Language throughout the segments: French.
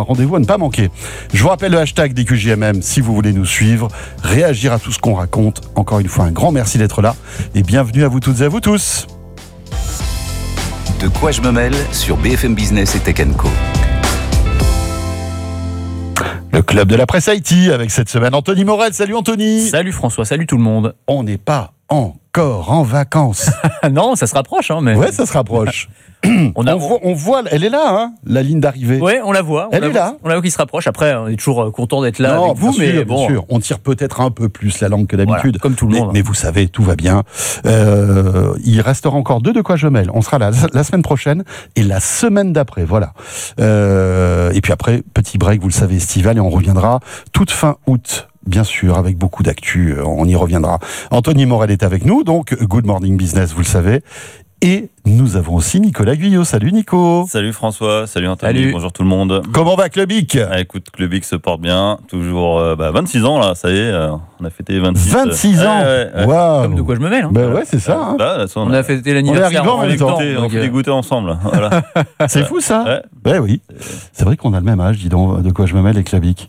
rendez-vous à ne pas manquer. Je vous rappelle le hashtag DQJMM si vous voulez nous suivre, réagir à tout ce qu'on raconte. Encore une fois, un grand merci d'être là et bienvenue à vous toutes et à vous tous. De quoi je me mêle sur BFM Business et Tech Co. Le club de la presse IT avec cette semaine Anthony Morel. Salut Anthony. Salut François, salut tout le monde. On n'est pas encore en vacances. Non, ça se rapproche, hein, mais... Ouais, ça se rapproche. On voit, elle est là, hein, la ligne d'arrivée. Ouais, on la voit. Elle est là. On la voit qui se rapproche. Après, on est toujours content d'être là non, avec vous, bien mais sûr, bon. Bien sûr. On tire peut-être un peu plus la langue que d'habitude. Voilà, comme tout le monde. Mais vous savez, tout va bien. Il restera encore deux de quoi je mêle. On sera là la semaine prochaine et la semaine d'après, voilà. Et puis après, petit break, vous le savez, estival, et on reviendra toute fin août. Bien sûr, avec beaucoup d'actu, on y reviendra. Anthony Morel est avec nous, donc Good Morning Business, vous le savez. Et nous avons aussi Nicolas Guyot. Salut Nico. Salut François, salut Anthony, Salut. Bonjour tout le monde. Comment va Clubic ? Écoute, Clubic se porte bien, toujours 26 ans là, ça y est, on a fêté 26. 26 ans. Ouais. Waouh. Comme de quoi je me mêle. Hein. Ben ouais, c'est ça. Hein. Là, On a fêté l'anniversaire arrivant en même temps. on fait des goûters ensemble. Voilà. C'est fou ça. Ouais. Ben oui. C'est vrai qu'on a le même âge, dis donc, de quoi je me mêle avec Clubic.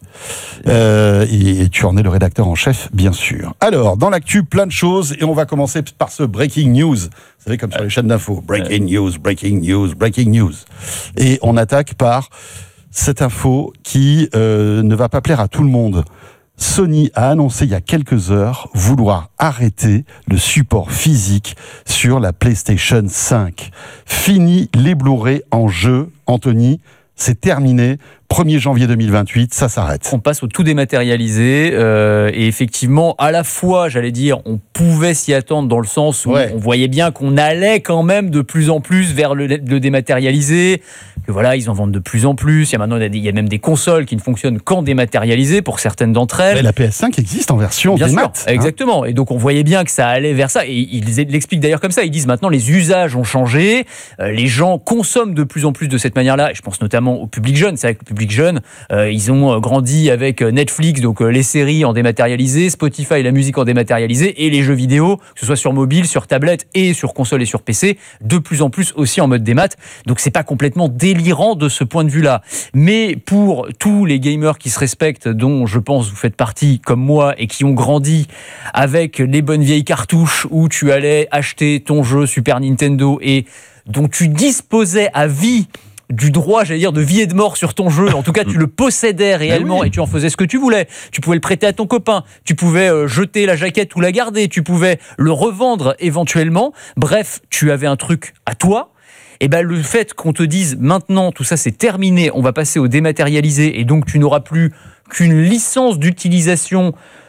Et tu en es le rédacteur en chef, bien sûr. Alors, dans l'actu, plein de choses, et on va commencer par ce breaking news. Vous savez, comme sur les chaînes d'infos. Breaking news, breaking news, breaking news. Et on attaque par cette info qui ne va pas plaire à tout le monde. Sony a annoncé il y a quelques heures vouloir arrêter le support physique sur la PlayStation 5. Fini les Blu-ray en jeu, Anthony, c'est terminé. 1er janvier 2028, ça s'arrête. On passe au tout dématérialisé et effectivement, à la fois, j'allais dire, on pouvait s'y attendre dans le sens où on voyait bien qu'on allait quand même de plus en plus vers le dématérialisé, que voilà, ils en vendent de plus en plus. Il y a même des consoles qui ne fonctionnent qu'en dématérialisé pour certaines d'entre elles. Mais la PS5 existe en version bien démat. sûr, exactement. Et donc on voyait bien que ça allait vers ça. Et ils l'expliquent d'ailleurs comme ça. Ils disent maintenant les usages ont changé, les gens consomment de plus en plus de cette manière-là. Et je pense notamment au public jeune. C'est vrai que le public jeune, ils ont grandi avec Netflix, donc les séries en dématérialisé, Spotify, la musique en dématérialisé, et les jeux vidéo, que ce soit sur mobile, sur tablette et sur console et sur PC, de plus en plus aussi en mode démat. Donc c'est pas complètement délirant de ce point de vue-là. Mais pour tous les gamers qui se respectent, dont je pense vous faites partie comme moi et qui ont grandi avec les bonnes vieilles cartouches où tu allais acheter ton jeu Super Nintendo et dont tu disposais à vie du droit, j'allais dire, de vie et de mort sur ton jeu. En tout cas, tu le possédais réellement et tu en faisais ce que tu voulais. Tu pouvais le prêter à ton copain, tu pouvais jeter la jaquette ou la garder, tu pouvais le revendre éventuellement. Bref, tu avais un truc à toi. Et ben le fait qu'on te dise maintenant tout ça c'est terminé, on va passer au dématérialisé et donc tu n'auras plus qu'une licence d'utilisation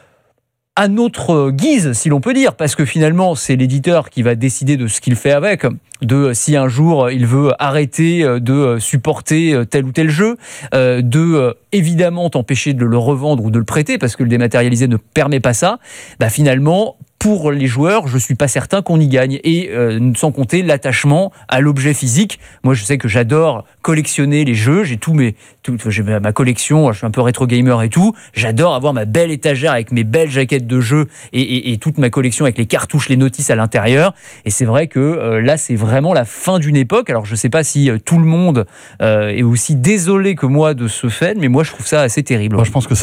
à notre guise, si l'on peut dire, parce que finalement, c'est l'éditeur qui va décider de ce qu'il fait avec, de si un jour il veut arrêter de supporter tel ou tel jeu, de évidemment t'empêcher de le revendre ou de le prêter, parce que le dématérialisé ne permet pas ça. Bah finalement, pour les joueurs, je suis pas certain qu'on y gagne. Et sans compter l'attachement à l'objet physique. Moi, je sais que j'adore collectionner les jeux. J'ai j'ai ma collection. Je suis un peu rétro gamer et tout. J'adore avoir ma belle étagère avec mes belles jaquettes de jeux et toute ma collection avec les cartouches, les notices à l'intérieur. Et c'est vrai que là, c'est vraiment la fin d'une époque. Alors, je sais pas si tout le monde est aussi désolé que moi de ce fait, mais moi, je trouve ça assez terrible. Moi, je pense que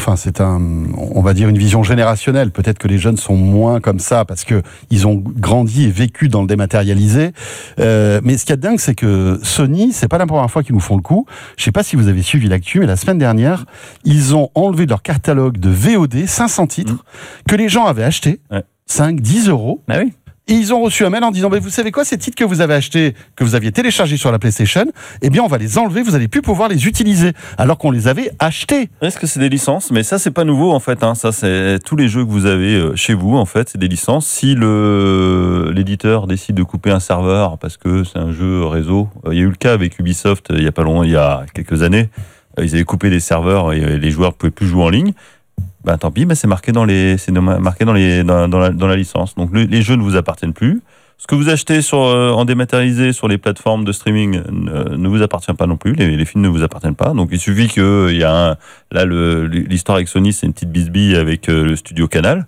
on va dire une vision générationnelle. Peut-être que les jeunes sont moins comme ça parce que ils ont grandi et vécu dans le dématérialisé. Mais ce qui est dingue, c'est que Sony, c'est pas la première fois qu'ils nous font le coup. Je sais pas si vous avez suivi l'actu, mais la semaine dernière, ils ont enlevé de leur catalogue de VOD 500 titres que les gens avaient achetés, 5, 10 euros. Bah oui. Et ils ont reçu un mail en disant, vous savez quoi, ces titres que vous avez achetés, que vous aviez téléchargés sur la PlayStation, eh bien, on va les enlever, vous n'allez plus pouvoir les utiliser, alors qu'on les avait achetés. Est-ce que c'est des licences ? Mais ça, c'est pas nouveau, en fait. Hein. Ça, c'est tous les jeux que vous avez chez vous, en fait, c'est des licences. Si l'éditeur décide de couper un serveur parce que c'est un jeu réseau, il y a eu le cas avec Ubisoft il y a quelques années, ils avaient coupé des serveurs et les joueurs ne pouvaient plus jouer en ligne. Ben tant pis, c'est marqué dans la licence. Donc les jeux ne vous appartiennent plus. Ce que vous achetez en dématérialisé sur les plateformes de streaming ne vous appartient pas non plus. Les films ne vous appartiennent pas. Donc il suffit qu'il y a l'histoire avec Sony, c'est une petite bisbille avec le studio Canal.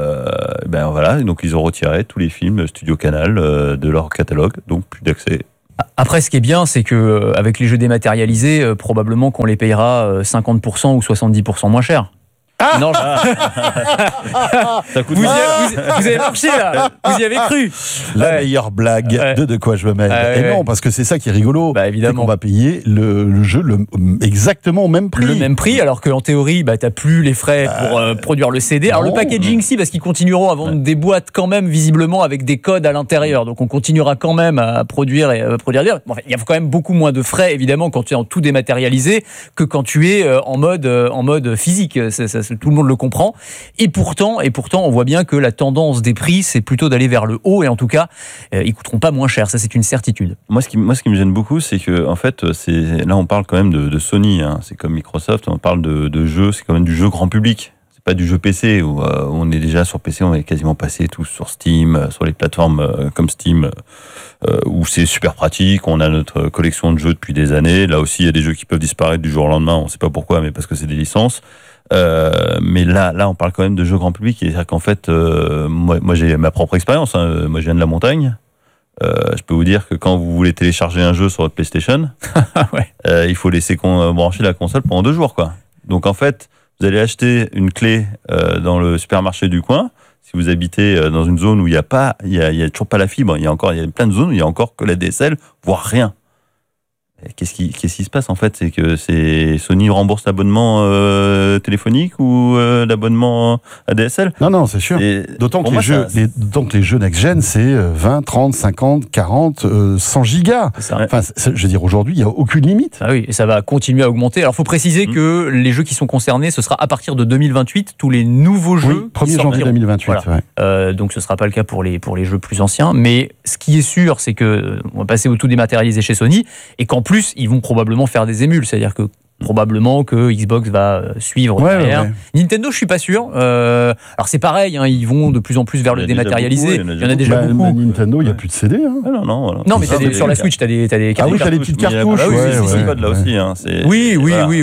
Voilà, donc ils ont retiré tous les films studio Canal de leur catalogue, donc plus d'accès. Après, ce qui est bien, c'est que avec les jeux dématérialisés, probablement qu'on les payera 50% ou 70% moins cher. Non, Ça coûte vous avez marché là, vous y avez cru. La meilleure blague de quoi je me mêle. Et non, parce que c'est ça qui est rigolo. Bah, évidemment. C'est qu'on va payer le jeu exactement au même prix. Le même prix, alors qu'en théorie, t'as plus les frais pour produire le CD. Alors non. le packaging, si, parce qu'ils continueront à vendre des boîtes quand même, visiblement, avec des codes à l'intérieur. Donc on continuera quand même à produire et produire. Bon, il y a quand même beaucoup moins de frais, évidemment, quand tu es en tout dématérialisé que quand tu es en mode physique. Tout le monde le comprend. Et pourtant, on voit bien que la tendance des prix, c'est plutôt d'aller vers le haut. Et en tout cas, ils coûteront pas moins cher. Ça, c'est une certitude. Moi, ce qui me gêne beaucoup, c'est que, en fait, là, on parle quand même de Sony. Hein. C'est comme Microsoft. On parle de jeux. C'est quand même du jeu grand public. C'est pas du jeu PC où on est déjà sur PC. On est quasiment passé tous sur Steam, sur les plateformes comme Steam, où c'est super pratique. On a notre collection de jeux depuis des années. Là aussi, il y a des jeux qui peuvent disparaître du jour au lendemain. On sait pas pourquoi, mais parce que c'est des licences. Mais là, on parle quand même de jeux grand public. C'est-à-dire qu'en fait, moi, j'ai ma propre expérience. Hein. Moi, je viens de la montagne. Je peux vous dire que quand vous voulez télécharger un jeu sur votre PlayStation, Ouais. il faut laisser brancher la console pendant 2 jours, quoi. Donc, en fait, vous allez acheter une clé dans le supermarché du coin. Si vous habitez dans une zone où il y a toujours pas la fibre, il y a plein de zones où il y a encore que la DSL, voire rien. Qu'est-ce qui se passe en fait? C'est que Sony rembourse l'abonnement téléphonique ou l'abonnement ADSL? Non, c'est sûr. D'autant que les jeux next-gen, c'est 20, 30, 50, 40, 100 gigas. C'est ça. Enfin, je veux dire, aujourd'hui, il n'y a aucune limite. Ah oui, et ça va continuer à augmenter. Alors, il faut préciser que les jeux qui sont concernés, ce sera à partir de 2028, tous les nouveaux jeux. 1er janvier 2028. Voilà. Ouais. Donc, ce ne sera pas le cas pour les jeux plus anciens. Mais ce qui est sûr, c'est qu'on va passer au tout dématérialisé chez Sony et qu'en plus, ils vont probablement faire des émules. C'est-à-dire que probablement que Xbox va suivre derrière. Ouais. Nintendo, je suis pas sûr. Alors c'est pareil, hein, ils vont de plus en plus vers le dématérialisé. Il y en a déjà beaucoup. Nintendo, il n'y a plus de CD. Hein. Ah non, voilà. Non, mais sur la Switch, t'as des cartouches. Ah oui, t'as les petites cartouches. C'est code là aussi. Hein. Oui.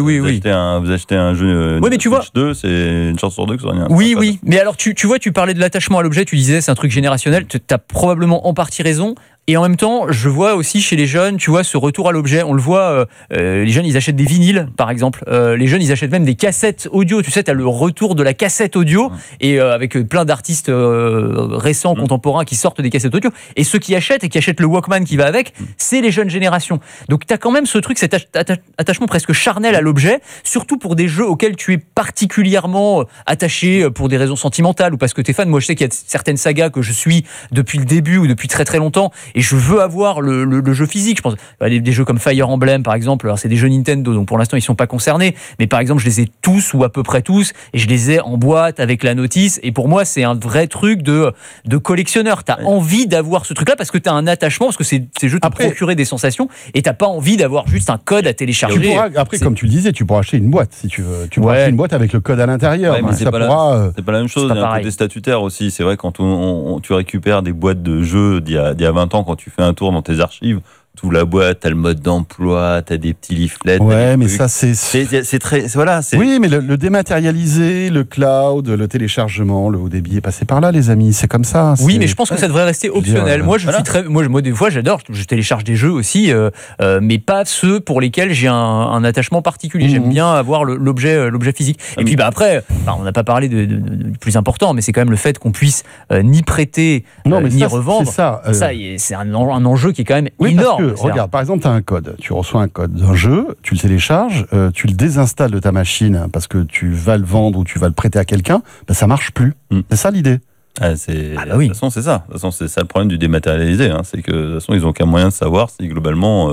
Vous achetez un jeu mais tu vois, Switch 2, c'est une chance sur deux que ça rien. Oui. Mais alors, tu vois, tu parlais de l'attachement à l'objet, tu disais c'est un truc générationnel. Tu as probablement en partie raison. Et en même temps, je vois aussi chez les jeunes, tu vois, ce retour à l'objet. On le voit, les jeunes, ils achètent des vinyles, par exemple. Les jeunes, ils achètent même des cassettes audio. Tu sais, t'as le retour de la cassette audio, et avec plein d'artistes récents, contemporains, qui sortent des cassettes audio. Et ceux qui achètent, et qui achètent le Walkman qui va avec, c'est les jeunes générations. Donc, t'as quand même ce truc, cet attachement presque charnel à l'objet, surtout pour des jeux auxquels tu es particulièrement attaché pour des raisons sentimentales, ou parce que t'es fan. Moi, je sais qu'il y a certaines sagas que je suis depuis le début, ou depuis très très longtemps, et je veux avoir le jeu physique. Je pense des jeux comme Fire Emblem, par exemple. Alors, c'est des jeux Nintendo, donc pour l'instant, ils sont pas concernés. Mais par exemple, je les ai tous, ou à peu près tous, et je les ai en boîte avec la notice. Et pour moi, c'est un vrai truc de collectionneur. T'as envie d'avoir ce truc-là parce que t'as un attachement, parce que ces jeux te procurent des sensations, et t'as pas envie d'avoir juste un code à télécharger. Comme tu le disais, tu pourras acheter une boîte si tu veux. Tu pourras acheter une boîte avec le code à l'intérieur. Ouais, mais c'est pas la même chose. Il y a un côté statutaire aussi. C'est vrai, quand tu récupères des boîtes de jeux d'il y a 20 ans, quand tu fais un tour dans tes archives, tout la boîte, t'as le mode d'emploi, t'as des petits leaflets. Ouais, mais ça, c'est très. Voilà. Oui, mais le dématérialisé, le cloud, le téléchargement, le haut débit est passé par là, les amis. C'est comme ça. Oui, mais je pense que ça devrait rester optionnel. Moi, moi, des fois, j'adore. Je télécharge des jeux aussi, mais pas ceux pour lesquels j'ai un attachement particulier. J'aime bien avoir l'objet physique. Et puis, après, on n'a pas parlé du plus important, mais c'est quand même le fait qu'on puisse ni prêter, ni revendre. C'est ça. C'est un enjeu qui est quand même énorme. Regarde, par exemple, tu as un code. Tu reçois un code d'un jeu, tu le télécharges, tu le désinstalles de ta machine parce que tu vas le vendre ou tu vas le prêter à quelqu'un, ça marche plus. C'est ça l'idée. De toute façon, c'est ça. De toute façon, c'est ça le problème du dématérialisé. Hein. C'est que de toute façon, ils n'ont qu'un moyen de savoir si globalement.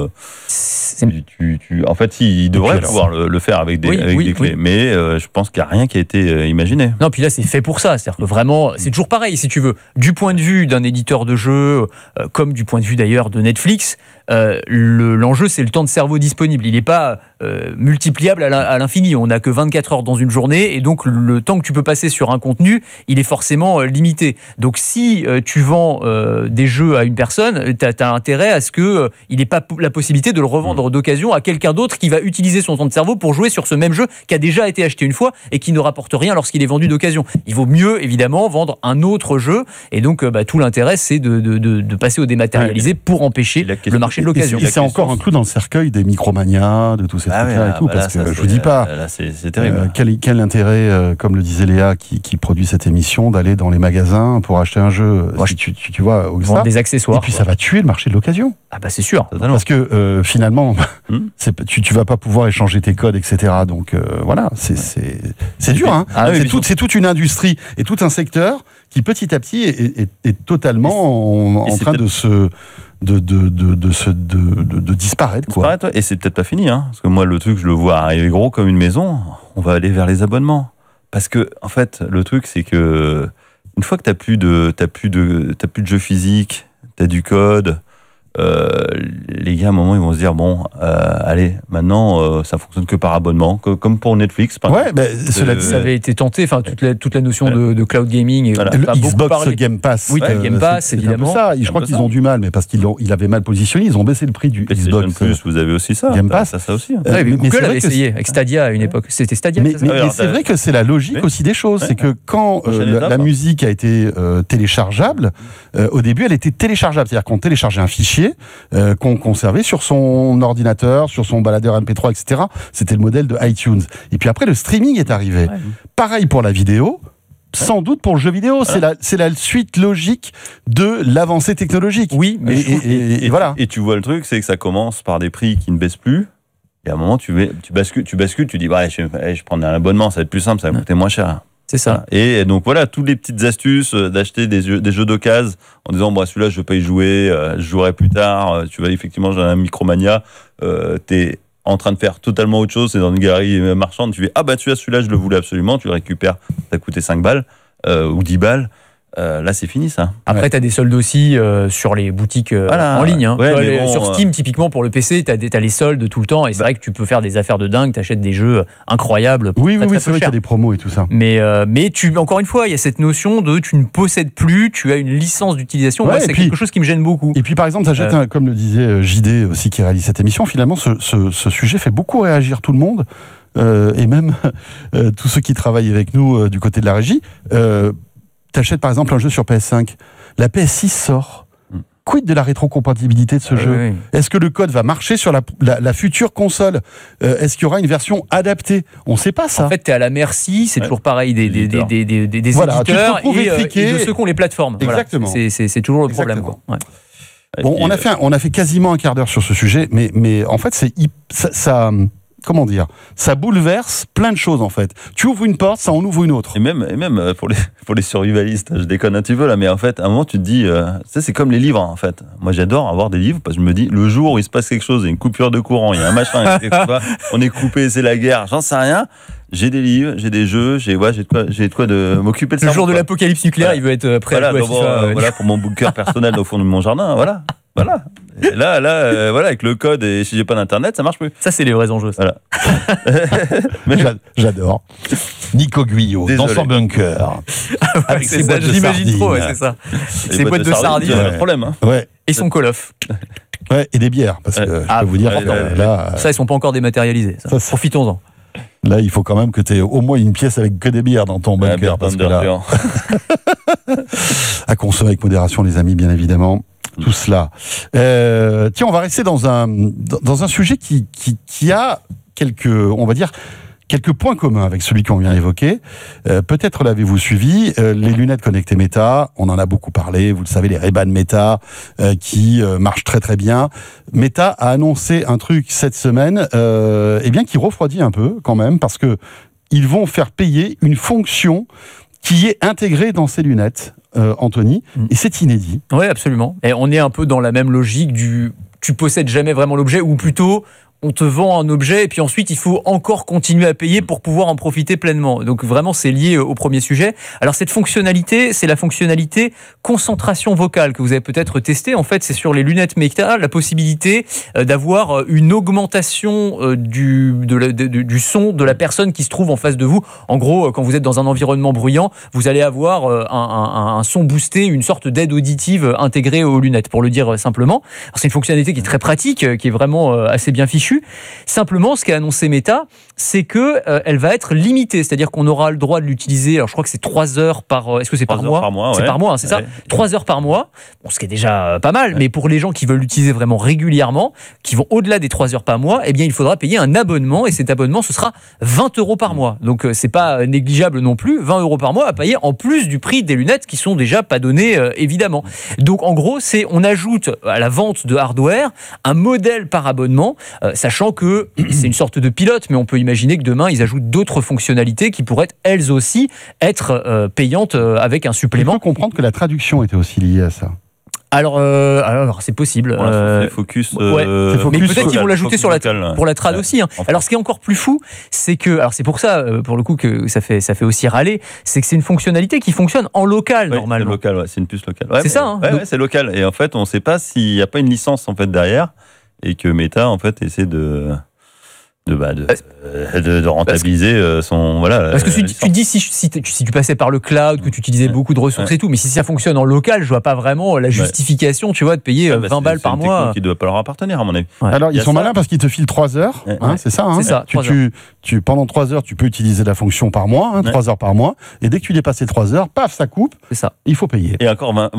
En fait, ils devraient pouvoir le faire avec des clés. Mais je pense qu'il n'y a rien qui a été imaginé. Non, puis là, c'est fait pour ça. C'est-à-dire que vraiment, c'est toujours pareil, si tu veux. Du point de vue d'un éditeur de jeux, comme du point de vue d'ailleurs de Netflix, l'enjeu, c'est le temps de cerveau disponible. Il n'est pas multipliable à l'infini. On n'a que 24 heures dans une journée, et donc le temps que tu peux passer sur un contenu, il est forcément limité. Donc si tu vends des jeux à une personne, tu as intérêt à ce qu'il n'ait pas la possibilité de le revendre d'occasion à quelqu'un d'autre qui va utiliser son temps de cerveau pour jouer sur ce même jeu qui a déjà été acheté une fois et qui ne rapporte rien lorsqu'il est vendu d'occasion. Il vaut mieux, évidemment, vendre un autre jeu, et donc tout l'intérêt, c'est de passer au dématérialisé pour empêcher le marché de l'occasion. Et c'est encore un clou dans le cercueil des Micromania, de tous ces trucs-là et tout, parce que je vous dis pas, là, c'est terrible. quel intérêt, comme le disait Léa, qui produit cette émission, d'aller dans les magasins pour acheter un jeu, si tu vois, au vendre des accessoires. Et puis ça va tuer le marché de l'occasion. Ah bah c'est sûr. Parce que finalement, tu vas pas pouvoir échanger tes codes, etc. Donc voilà, c'est dur. Hein. C'est toute une industrie et tout un secteur qui petit à petit est totalement en train de disparaître. Quoi. Et c'est peut-être pas fini, hein, parce que moi le truc je le vois arriver gros comme une maison. On va aller vers les abonnements, parce que en fait le truc c'est que une fois que t'as plus de jeux physiques, t'as du code. Les gars, à un moment, ils vont se dire bon, allez, maintenant, ça fonctionne que par abonnement, comme pour Netflix. Par exemple. Cela dit, ça avait été tenté. Enfin, toute la notion de cloud gaming. Et le Xbox Game Pass. Oui, le Game Pass, évidemment. Ça. Je crois qu'ils ont du mal, mais parce qu'il avait mal positionné, ils ont baissé le prix du Xbox. Plus, vous avez aussi ça. Game Pass, ça aussi. Google avait essayé avec Stadia à une époque. C'était Stadia. Mais c'est vrai que c'est la logique aussi des choses, c'est que quand la musique a été téléchargeable, au début, elle était téléchargeable, c'est-à-dire qu'on téléchargeait un fichier qu'on conservait sur son ordinateur, sur son baladeur MP3, etc. C'était le modèle de iTunes. Et puis après, le streaming est arrivé. Ouais. Pareil pour la vidéo, sans doute pour le jeu vidéo. Voilà. C'est la suite logique de l'avancée technologique. Oui, mais et voilà. Et tu vois, le truc, c'est que ça commence par des prix qui ne baissent plus. Et à un moment, tu bascules, tu dis, je prends un abonnement, ça va être plus simple, ça va me coûter moins cher. C'est ça. Et donc voilà, toutes les petites astuces d'acheter des jeux d'occasion en disant celui-là je veux pas y jouer, je jouerai plus tard. Tu vas effectivement dans un Micromania, t'es en train de faire totalement autre chose, c'est dans une galerie marchande, tu fais celui-là je le voulais absolument, tu le récupères, ça a coûté 5 balles ou 10 balles. Là, c'est fini, ça. Après, tu as des soldes aussi sur les boutiques en ligne. Hein. Sur Steam, typiquement, pour le PC, tu as les soldes tout le temps. Et c'est vrai que tu peux faire des affaires de dingue. Tu achètes des jeux incroyables. Oui, c'est vrai qu'il y a des promos et tout ça. Mais encore une fois, il y a cette notion de tu ne possèdes plus, tu as une licence d'utilisation. Moi, c'est quelque chose qui me gêne beaucoup. Et puis, par exemple, tu achètes, comme le disait JD aussi, qui réalise cette émission, finalement, ce sujet fait beaucoup réagir tout le monde. Et même tous ceux qui travaillent avec nous du côté de la régie. T'achètes par exemple un jeu sur PS5, la PS6 sort. Quid de la rétrocompatibilité de ce jeu ? Est-ce que le code va marcher sur la future console ? Est-ce qu'il y aura une version adaptée ? On ne sait pas ça. En fait, tu es à la merci, c'est toujours pareil, des éditeurs et de ceux qui ont les plateformes. Exactement. Voilà. C'est toujours le problème. Quoi. Ouais. Bon, on a fait quasiment un quart d'heure sur ce sujet, mais en fait, ça comment dire, ça bouleverse plein de choses en fait. Tu ouvres une porte, ça en ouvre une autre. Et même pour les survivalistes, je déconne un petit peu là, mais en fait, à un moment tu te dis, c'est comme les livres en fait. Moi j'adore avoir des livres parce que je me dis, le jour où il se passe quelque chose, il y a une coupure de courant, il y a un machin, on est coupé, c'est la guerre, j'en sais rien. J'ai des livres, j'ai des jeux, j'ai de quoi de m'occuper de ça. Le jour de l'apocalypse nucléaire, il veut être prêt à jouer à FIFA. Voilà, pour mon bunker personnel au fond de mon jardin, voilà. Et là, avec le code et si j'ai pas d'internet, ça marche plus. Ça, c'est les vrais enjeux. Voilà. J'adore. Nico Guyot dans son bunker. Avec ses boîtes de sardines. J'imagine trop, c'est ça. Ses boîtes de sardines. Pas de problème. Hein. Ouais. Et son Call of. Ouais, et des bières, parce que je peux vous dire, là, ça, ils sont pas encore dématérialisés. Profitons-en. Là, il faut quand même que tu aies au moins une pièce avec que des bières dans ton bunker. Parce que là, à consommer avec modération, les amis, bien évidemment. Tout cela. Tiens, on va rester dans un sujet qui a quelques points communs avec celui qu'on vient d'évoquer. Peut-être l'avez-vous suivi, les lunettes connectées Meta, on en a beaucoup parlé, vous le savez, les Ray-Ban Meta qui marchent très très bien. Meta a annoncé un truc cette semaine qui refroidit un peu quand même, parce que ils vont faire payer une fonction qui est intégrée dans ces lunettes, Anthony, et c'est inédit. Oui, absolument. Et on est un peu dans la même logique du tu possèdes jamais vraiment l'objet, ou plutôt on te vend un objet et puis ensuite il faut encore continuer à payer pour pouvoir en profiter pleinement. Donc vraiment c'est lié au premier sujet. Alors cette fonctionnalité, c'est la fonctionnalité concentration vocale que vous avez peut-être testé. En fait, c'est sur les lunettes Meta, la possibilité d'avoir une augmentation du son de la personne qui se trouve en face de vous. En gros, quand vous êtes dans un environnement bruyant, vous allez avoir un son boosté, une sorte d'aide auditive intégrée aux lunettes, pour le dire simplement. Alors, c'est une fonctionnalité qui est très pratique, qui est vraiment assez bien fichue. Simplement, ce qu'a annoncé Meta, c'est que elle va être limitée, c'est-à-dire qu'on aura le droit de l'utiliser. Alors, je crois que c'est 3 heures par. Est-ce que c'est par mois ? Par mois, c'est ouais. par mois, c'est ça. 3 heures par mois. Bon, ce qui est déjà pas mal, mais pour les gens qui veulent l'utiliser vraiment régulièrement, qui vont au-delà des 3 heures par mois, eh bien, il faudra payer un abonnement et cet abonnement, ce sera 20 € par mois. Donc, c'est pas négligeable non plus. 20 € par mois à payer en plus du prix des lunettes qui sont déjà pas données, évidemment. Donc, en gros, on ajoute à la vente de hardware un modèle par abonnement. Sachant que c'est une sorte de pilote, mais on peut imaginer que demain, ils ajoutent d'autres fonctionnalités qui pourraient, elles aussi, être payantes avec un supplément. Il faut comprendre que la traduction était aussi liée à ça. Alors c'est possible. C'est focus. Mais peut-être qu'ils vont l'ajouter sur pour la trad aussi. Hein. Alors, ce qui est encore plus fou, c'est que, alors c'est pour ça, pour le coup, que ça fait aussi râler, c'est que c'est une fonctionnalité qui fonctionne en local normalement. C'est local, c'est une puce locale. C'est ça. Hein. Ouais, c'est local. Et en fait, on ne sait pas s'il n'y a pas une licence en fait derrière. Et que Meta, en fait, essaie de rentabiliser son... Voilà, parce que tu dis, si tu passais par le cloud, que tu utilisais beaucoup de ressources et tout, mais si ça fonctionne en local, je vois pas vraiment la justification, tu vois, de payer 20 balles par mois. C'est qui ne doit pas leur appartenir, à mon avis. Ouais. Alors, ils sont malins parce qu'ils te filent 3 heures, c'est ça. C'est ça, pendant 3 heures, tu peux utiliser la fonction par mois, 3 heures par mois, et dès que tu dépasses les 3 heures, paf, ça coupe, c'est ça. Il faut payer. Et encore 20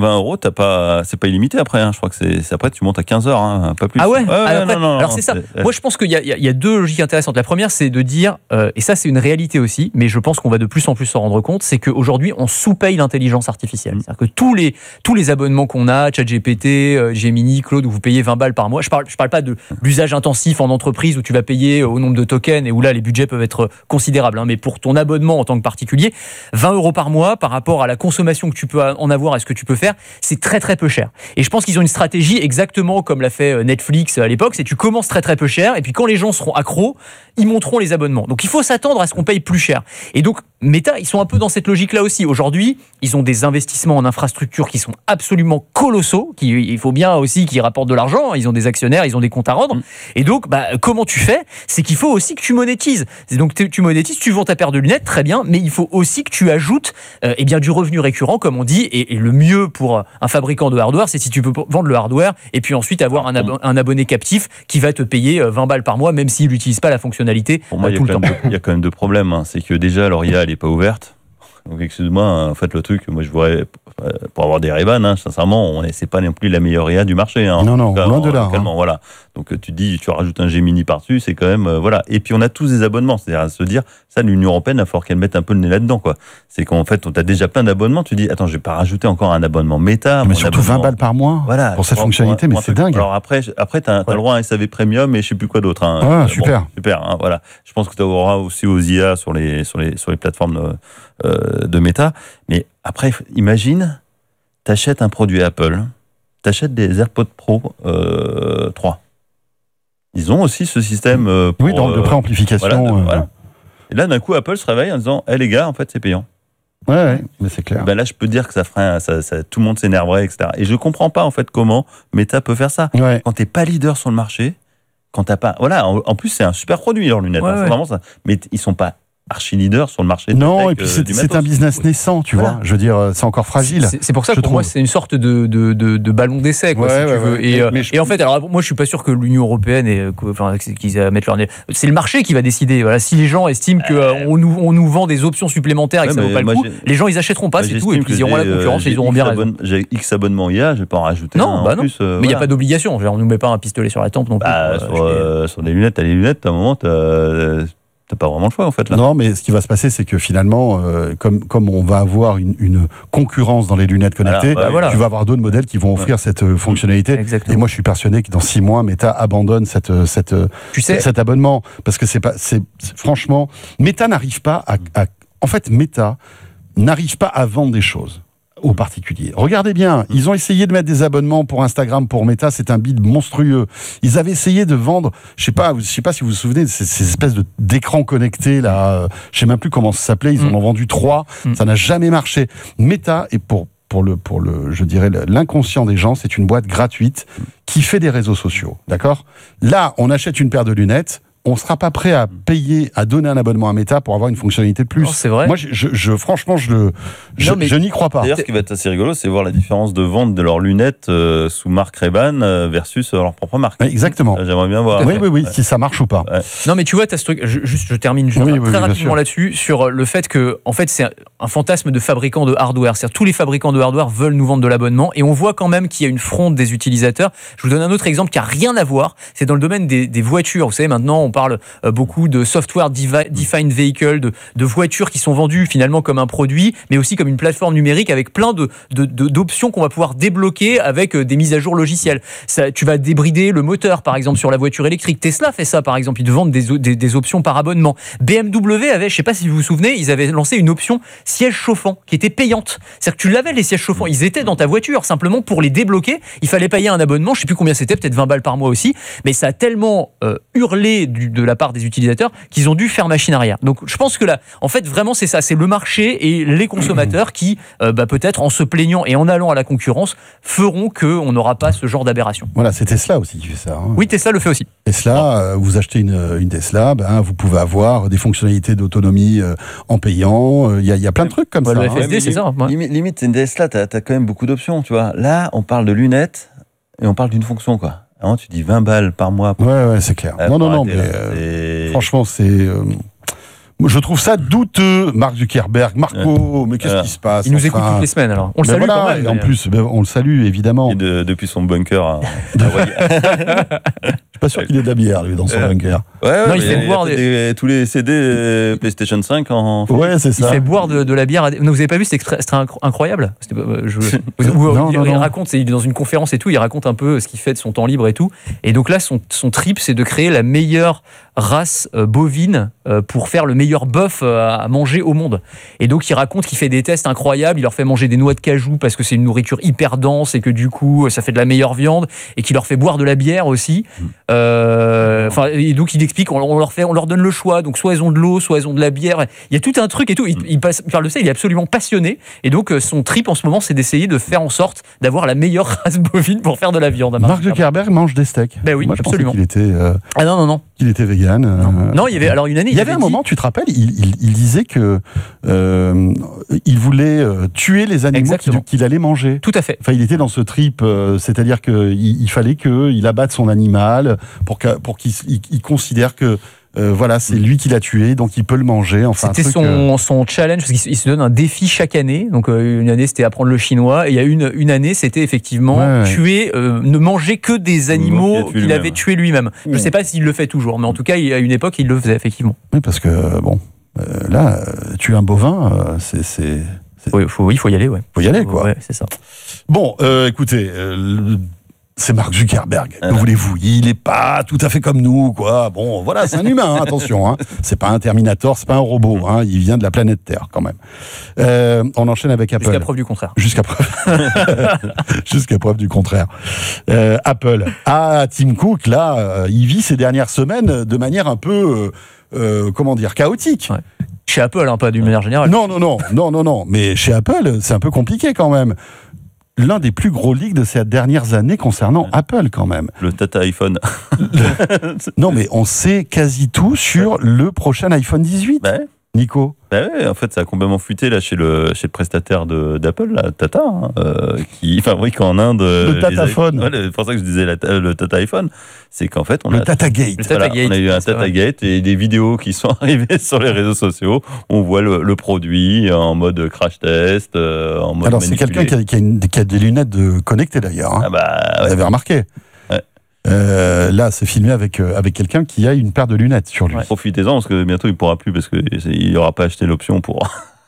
€, c'est pas illimité après, je crois que c'est après, tu montes à 15 heures, pas plus. Ah ouais, non, alors c'est ça. Moi, je pense qu'il y a deux logiques intéressantes. La première, c'est de dire, et ça c'est une réalité aussi, mais je pense qu'on va de plus en plus s'en rendre compte, c'est qu'aujourd'hui on sous-paye l'intelligence artificielle. C'est-à-dire que tous les abonnements qu'on a, ChatGPT, Gemini, Claude, où vous payez 20 balles par mois, je parle pas de l'usage intensif en entreprise où tu vas payer au nombre de tokens et où là les budgets peuvent être considérables, mais pour ton abonnement en tant que particulier, 20 € par mois par rapport à la consommation que tu peux en avoir et ce que tu peux faire, c'est très très peu cher. Et je pense qu'ils ont une stratégie exactement comme l'a fait Netflix à l'époque, c'est tu commences très très peu cher et puis quand les gens seront accros, ils monteront les abonnements. Donc il faut s'attendre à ce qu'on paye plus cher. Et donc Meta, ils sont un peu dans cette logique-là aussi. Aujourd'hui, ils ont des investissements en infrastructure qui sont absolument colossaux, il faut bien aussi qu'ils rapportent de l'argent, ils ont des actionnaires, ils ont des comptes à rendre. Et donc, comment tu fais ? C'est qu'il faut aussi que tu monétises. Donc tu monétises, tu vends ta paire de lunettes, très bien, mais il faut aussi que tu ajoutes du revenu récurrent, comme on dit, et le mieux pour un fabricant de hardware, c'est si tu peux vendre le hardware et puis ensuite avoir un abonné captif qui va te payer 20 balles par mois, même s'il n'utilise pas la fonctionnalité pour moi, tout le temps. Il y a quand même deux problèmes. C'est que déjà, l'ORIA, elle n'est pas ouverte. Donc, excuse-moi, en fait, le truc, moi, je voudrais, pour avoir des Ray-Ban, sincèrement, c'est pas non plus la meilleure IA du marché. Non, loin de là. Voilà. Donc, tu rajoutes un Gemini par-dessus, c'est quand même, voilà. Et puis, on a tous des abonnements. C'est-à-dire, à se dire, ça, l'Union européenne, il va falloir qu'elle mette un peu le nez là-dedans, quoi. C'est qu'en fait, on a déjà plein d'abonnements. Tu dis, attends, je vais pas rajouter encore un abonnement Meta. Mais surtout 20 balles par mois pour cette fonctionnalité, mais c'est dingue. Alors, après, t'as le droit à un SAV Premium et je sais plus quoi d'autre. Super. Bon, super, voilà. Je pense que tu auras aussi aux IA sur les plateformes de Meta. Mais après, imagine, t'achètes un produit Apple, t'achètes des AirPods Pro 3. Ils ont aussi ce système de préamplification. Voilà. Et là, d'un coup, Apple se réveille en disant, les gars, en fait, c'est payant. Ouais, mais c'est clair. Là, je peux dire que ça ferait, tout le monde s'énerverait, etc. Et je comprends pas, en fait, comment Meta peut faire ça. Ouais. Quand t'es pas leader sur le marché, quand t'as pas, voilà, en plus, c'est un super produit, leurs lunettes. C'est vraiment ça. Mais ils sont pas archi-leader sur le marché. Non, et puis c'est un business naissant, tu vois. Je veux dire, c'est encore fragile. C'est pour ça que pour moi, c'est une sorte de ballon d'essai, quoi, si tu veux. Et en fait, alors moi, je suis pas sûr que l'Union européenne qu'ils mettent leur nez. C'est le marché qui va décider. Voilà, si les gens estiment qu'on nous vend des options supplémentaires et que ça vaut pas le coup, les gens ils achèteront pas, c'est tout. Et puis ils iront à la concurrence et ils auront bien raison. J'ai X abonnements IA, je vais pas en rajouter. Non, non. Mais il n'y a pas d'obligation. On nous met pas un pistolet sur la tempe non plus. Sur des lunettes, t'as les lunettes, à un moment, t'as pas vraiment le choix, en fait, là. Non, mais ce qui va se passer, c'est que finalement, comme on va avoir une concurrence dans les lunettes connectées, tu vas avoir d'autres modèles qui vont offrir cette fonctionnalité. Exactement. Et moi, je suis persuadé que dans 6 mois, Meta abandonne cet abonnement. Parce que franchement, Meta n'arrive pas à vendre des choses. aux particuliers. Regardez bien, ils ont essayé de mettre des abonnements pour Instagram, pour Meta, c'est un bid monstrueux. Ils avaient essayé de vendre, je sais pas si vous vous souvenez de ces espèces d'écrans connectés là, je sais même plus comment ça s'appelait, ils en ont vendu 3, ça n'a jamais marché. Meta est pour je dirais, l'inconscient des gens, c'est une boîte gratuite qui fait des réseaux sociaux, d'accord ? Là, on achète une paire de lunettes, on ne sera pas prêt à payer, à donner un abonnement à Meta pour avoir une fonctionnalité de plus. Non, c'est vrai. Moi, franchement, je n'y crois pas. D'ailleurs, ce qui va être assez rigolo, c'est voir la différence de vente de leurs lunettes sous marque Ray-Ban versus leur propre marque. Exactement. J'aimerais bien voir. Oui, si ça marche ou pas. Ouais. Non, mais tu vois, tu as ce truc. Je termine très rapidement là-dessus sur le fait que, en fait, c'est un fantasme de fabricants de hardware. C'est-à-dire tous les fabricants de hardware veulent nous vendre de l'abonnement, et on voit quand même qu'il y a une fronde des utilisateurs. Je vous donne un autre exemple qui a rien à voir. C'est dans le domaine des voitures. Vous savez, maintenant, on parle beaucoup de software defined vehicle, de voitures qui sont vendues finalement comme un produit, mais aussi comme une plateforme numérique avec plein d'options qu'on va pouvoir débloquer avec des mises à jour logicielles. Ça, tu vas débrider le moteur, par exemple, sur la voiture électrique. Tesla fait ça, par exemple. Ils te vendent des options par abonnement. BMW avait, je ne sais pas si vous vous souvenez, ils avaient lancé une option siège chauffant qui était payante. C'est-à-dire que tu l'avais, les sièges chauffants. Ils étaient dans ta voiture. Simplement, pour les débloquer, il fallait payer un abonnement. Je ne sais plus combien c'était, peut-être 20 balles par mois aussi. Mais ça a tellement hurlé de la part des utilisateurs qu'ils ont dû faire machine arrière. Donc je pense que là, en fait, vraiment c'est ça, c'est le marché et les consommateurs qui, peut-être en se plaignant et en allant à la concurrence, feront qu'on n'aura pas ce genre d'aberration. Voilà, c'est Tesla aussi qui fait ça. Oui, Tesla le fait aussi. Tesla, vous achetez une Tesla, vous pouvez avoir des fonctionnalités d'autonomie en payant. Il y a plein de trucs comme ça. Le FSD, c'est ça. Limite, c'est une Tesla, t'as quand même beaucoup d'options, tu vois. Là, on parle de lunettes et on parle d'une fonction, quoi. Alors, tu dis 20 balles par mois. Ouais, c'est clair. Non, mais franchement, je trouve ça douteux, Mark Zuckerberg. Suis mais qu'est-ce qui se passe? Il nous écoute toutes les semaines, alors. On le salue quand même. Et en plus, on le salue, évidemment. Et depuis son bunker. Je suis pas sûr qu'il ait de la bière, lui, dans son bunker. Ouais, non, il fait boire tous les CD PlayStation 5 en... Ouais, c'est ça. Il fait boire de la bière. Non, vous avez pas vu, c'est incroyable. Il raconte, il est dans une conférence et tout, il raconte un peu ce qu'il fait de son temps libre et tout. Et donc là, son trip, c'est de créer la meilleure race bovine pour faire le meilleur bœuf à manger au monde. Et donc il raconte qu'il fait des tests incroyables, il leur fait manger des noix de cajou parce que c'est une nourriture hyper dense et que du coup ça fait de la meilleure viande, et qu'il leur fait boire de la bière aussi. Et donc il explique, on leur donne le choix, donc soit elles ont de l'eau, soit elles ont de la bière. Il y a tout un truc et tout. Il parle de ça, il est absolument passionné, et donc son trip en ce moment, c'est d'essayer de faire en sorte d'avoir la meilleure race bovine pour faire de la viande. Mark Zuckerberg mange des steaks. Ben oui, moi, je absolument. Pensais qu'il était, non. Qu'il était vegan. Non, il y avait alors une année. Il y avait un moment, tu te rappelles, il disait que il voulait tuer les animaux qu'il allait manger. Tout à fait. Enfin, il était dans ce trip, c'est-à-dire qu'il fallait qu'il abatte son animal pour qu'il considère que c'est lui qui l'a tué, donc il peut le manger. Enfin, c'était son challenge, parce qu'il se donne un défi chaque année. Donc une année, c'était apprendre le chinois, et il y a une année, c'était effectivement tuer, ne manger que des animaux qu'il avait tués lui-même. Je ne sais pas s'il le fait toujours, mais en tout cas, il y a une époque, il le faisait effectivement. Oui, parce que là, tuer un bovin, c'est... Oui, il faut y aller, ouais. Faut y aller, quoi. Ouais, c'est ça. Bon, écoutez... c'est Mark Zuckerberg. Que voulez-vous ? Il n'est pas tout à fait comme nous, quoi. Bon, voilà, c'est un humain, attention. C'est pas un Terminator, c'est pas un robot. Il vient de la planète Terre, quand même. On enchaîne avec Apple. Jusqu'à preuve du contraire. Jusqu'à preuve du contraire. Apple. Tim Cook, là, il vit ces dernières semaines de manière un peu, chaotique. Ouais. Chez Apple, pas d'une manière générale. Non. Mais chez Apple, c'est un peu compliqué, quand même. L'un des plus gros leaks de ces dernières années concernant Apple, quand même. Le Tata iPhone. Non, mais on sait quasi tout sur le prochain iPhone 18, Nico. En fait, ça a complètement fuité là, chez le prestataire d'Apple, là, Tata, qui fabrique en Inde... Le Tataphone. C'est pour ça que je disais le Tata iPhone. C'est qu'en fait, on a eu un Tatagate et des vidéos qui sont arrivées sur les réseaux sociaux. On voit le produit en mode crash test, en mode Alors, c'est quelqu'un qui a des lunettes connectées, d'ailleurs. Vous avez remarqué. Là, c'est filmé avec quelqu'un qui a une paire de lunettes sur lui. Profitez-en, parce que bientôt il ne pourra plus, parce qu'il n'aura pas acheté l'option pour...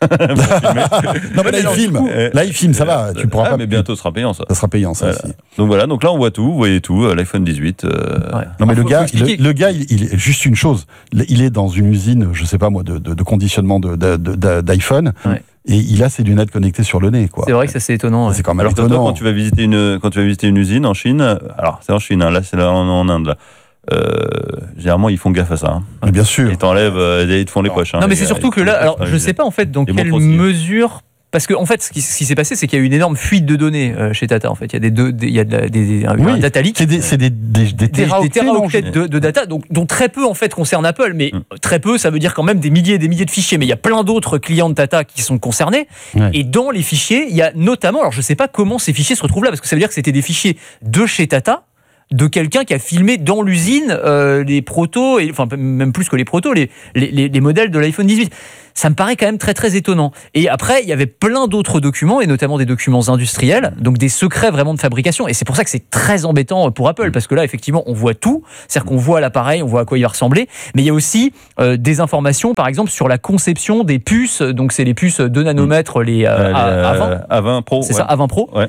Non, mais là il filme, ça va, tu pourras pas. Mais bientôt, ce sera payant, ça. Ça sera payant, ça aussi. Donc voilà, donc là on voit tout, vous voyez tout, l'iPhone 18. Non, mais le gars, il est juste une chose. Il est dans une usine, je sais pas moi, de conditionnement d'iPhone. et il a ses lunettes connectées sur le nez, quoi. C'est vrai que ça c'est étonnant. Ouais. C'est quand même Alors que toi, étonnant. quand tu vas visiter une usine en Chine, alors c'est en Chine, hein, là c'est là en Inde, là. Généralement ils font gaffe à ça. Hein. Mais bien sûr. Ils t'enlèvent, ils te font les poches. Hein, Non mais les c'est gars, surtout ils que te là, font alors les je poches. sais pas en fait dans Les quelle montres aussi. mesure. Parce que en fait, ce qui s'est passé, c'est qu'il y a eu une énorme fuite de données chez Tata. En fait, il y a un data leak. C'est des téraoctets de data, dont très peu en fait concernent Apple, mais très peu, ça veut dire quand même des milliers et des milliers de fichiers. Mais il y a plein d'autres clients de Tata qui sont concernés. Ouais. Et dans les fichiers, il y a notamment, alors je sais pas comment ces fichiers se retrouvent là, parce que ça veut dire que c'était des fichiers de chez Tata, de quelqu'un qui a filmé dans l'usine les protos, enfin même plus que les protos, les modèles de l'iPhone 18. Ça me paraît quand même très très étonnant. Et après, il y avait plein d'autres documents, et notamment des documents industriels, donc des secrets vraiment de fabrication. Et c'est pour ça que c'est très embêtant pour Apple, parce que là, effectivement, on voit tout. C'est-à-dire qu'on voit l'appareil, on voit à quoi il va ressembler. Mais il y a aussi des informations, par exemple, sur la conception des puces. Donc, c'est les puces 2 nanomètres, les A20. A20 Pro. C'est ça, A20 Pro. Ouais.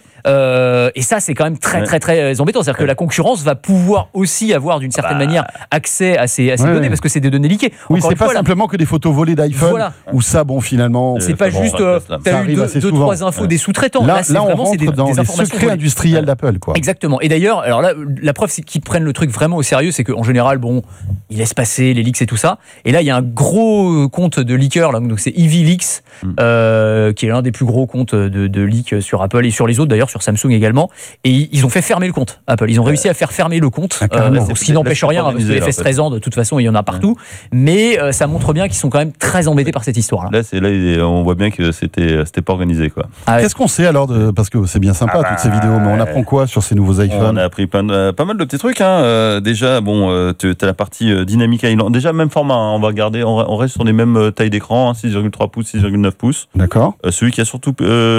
Et ça, c'est quand même très très très embêtant. C'est-à-dire que la concurrence va pouvoir aussi avoir, d'une certaine manière, accès à ces données, parce que c'est des données liquées. Oui, Encore c'est une pas fois, simplement que des photos volées d'iPhone. Voilà. Ou ça, bon, finalement. C'est pas bon, juste, ça t'as eu arrive assez 2-3 souvent. infos des sous-traitants. Là, c'est on vraiment rentre dans des les informations secrets volées. industriels d'Apple, quoi. Exactement. Et d'ailleurs, alors là, la preuve, c'est qu'ils prennent le truc vraiment au sérieux, c'est qu'en général, bon, ils laissent passer les leaks et tout ça. Et là, il y a un gros compte de leakers, là, donc c'est Ivy Leaks, qui est l'un des plus gros comptes de leaks sur Apple et sur les autres, d'ailleurs, sur Samsung également. Et ils ont fait fermer le compte, Apple. Ils ont réussi à faire fermer le compte, ce qui n'empêche rien, parce que les fesses 13 ans, de toute façon, il y en a partout. Mais ça montre bien qu'ils sont quand même très embêtés par cette histoire-là. Là, on voit bien que c'était pas organisé, quoi. Ah ouais. Qu'est-ce qu'on sait alors parce que c'est bien sympa toutes ces vidéos, mais on apprend quoi sur ces nouveaux On iPhones? a appris pas mal de petits trucs. Hein. Déjà, bon, tu as la partie Dynamic Island. Déjà, même format. Hein. On va regarder. On reste sur les mêmes tailles d'écran, hein, 6,3 pouces, 6,9 pouces. D'accord. Celui qui a surtout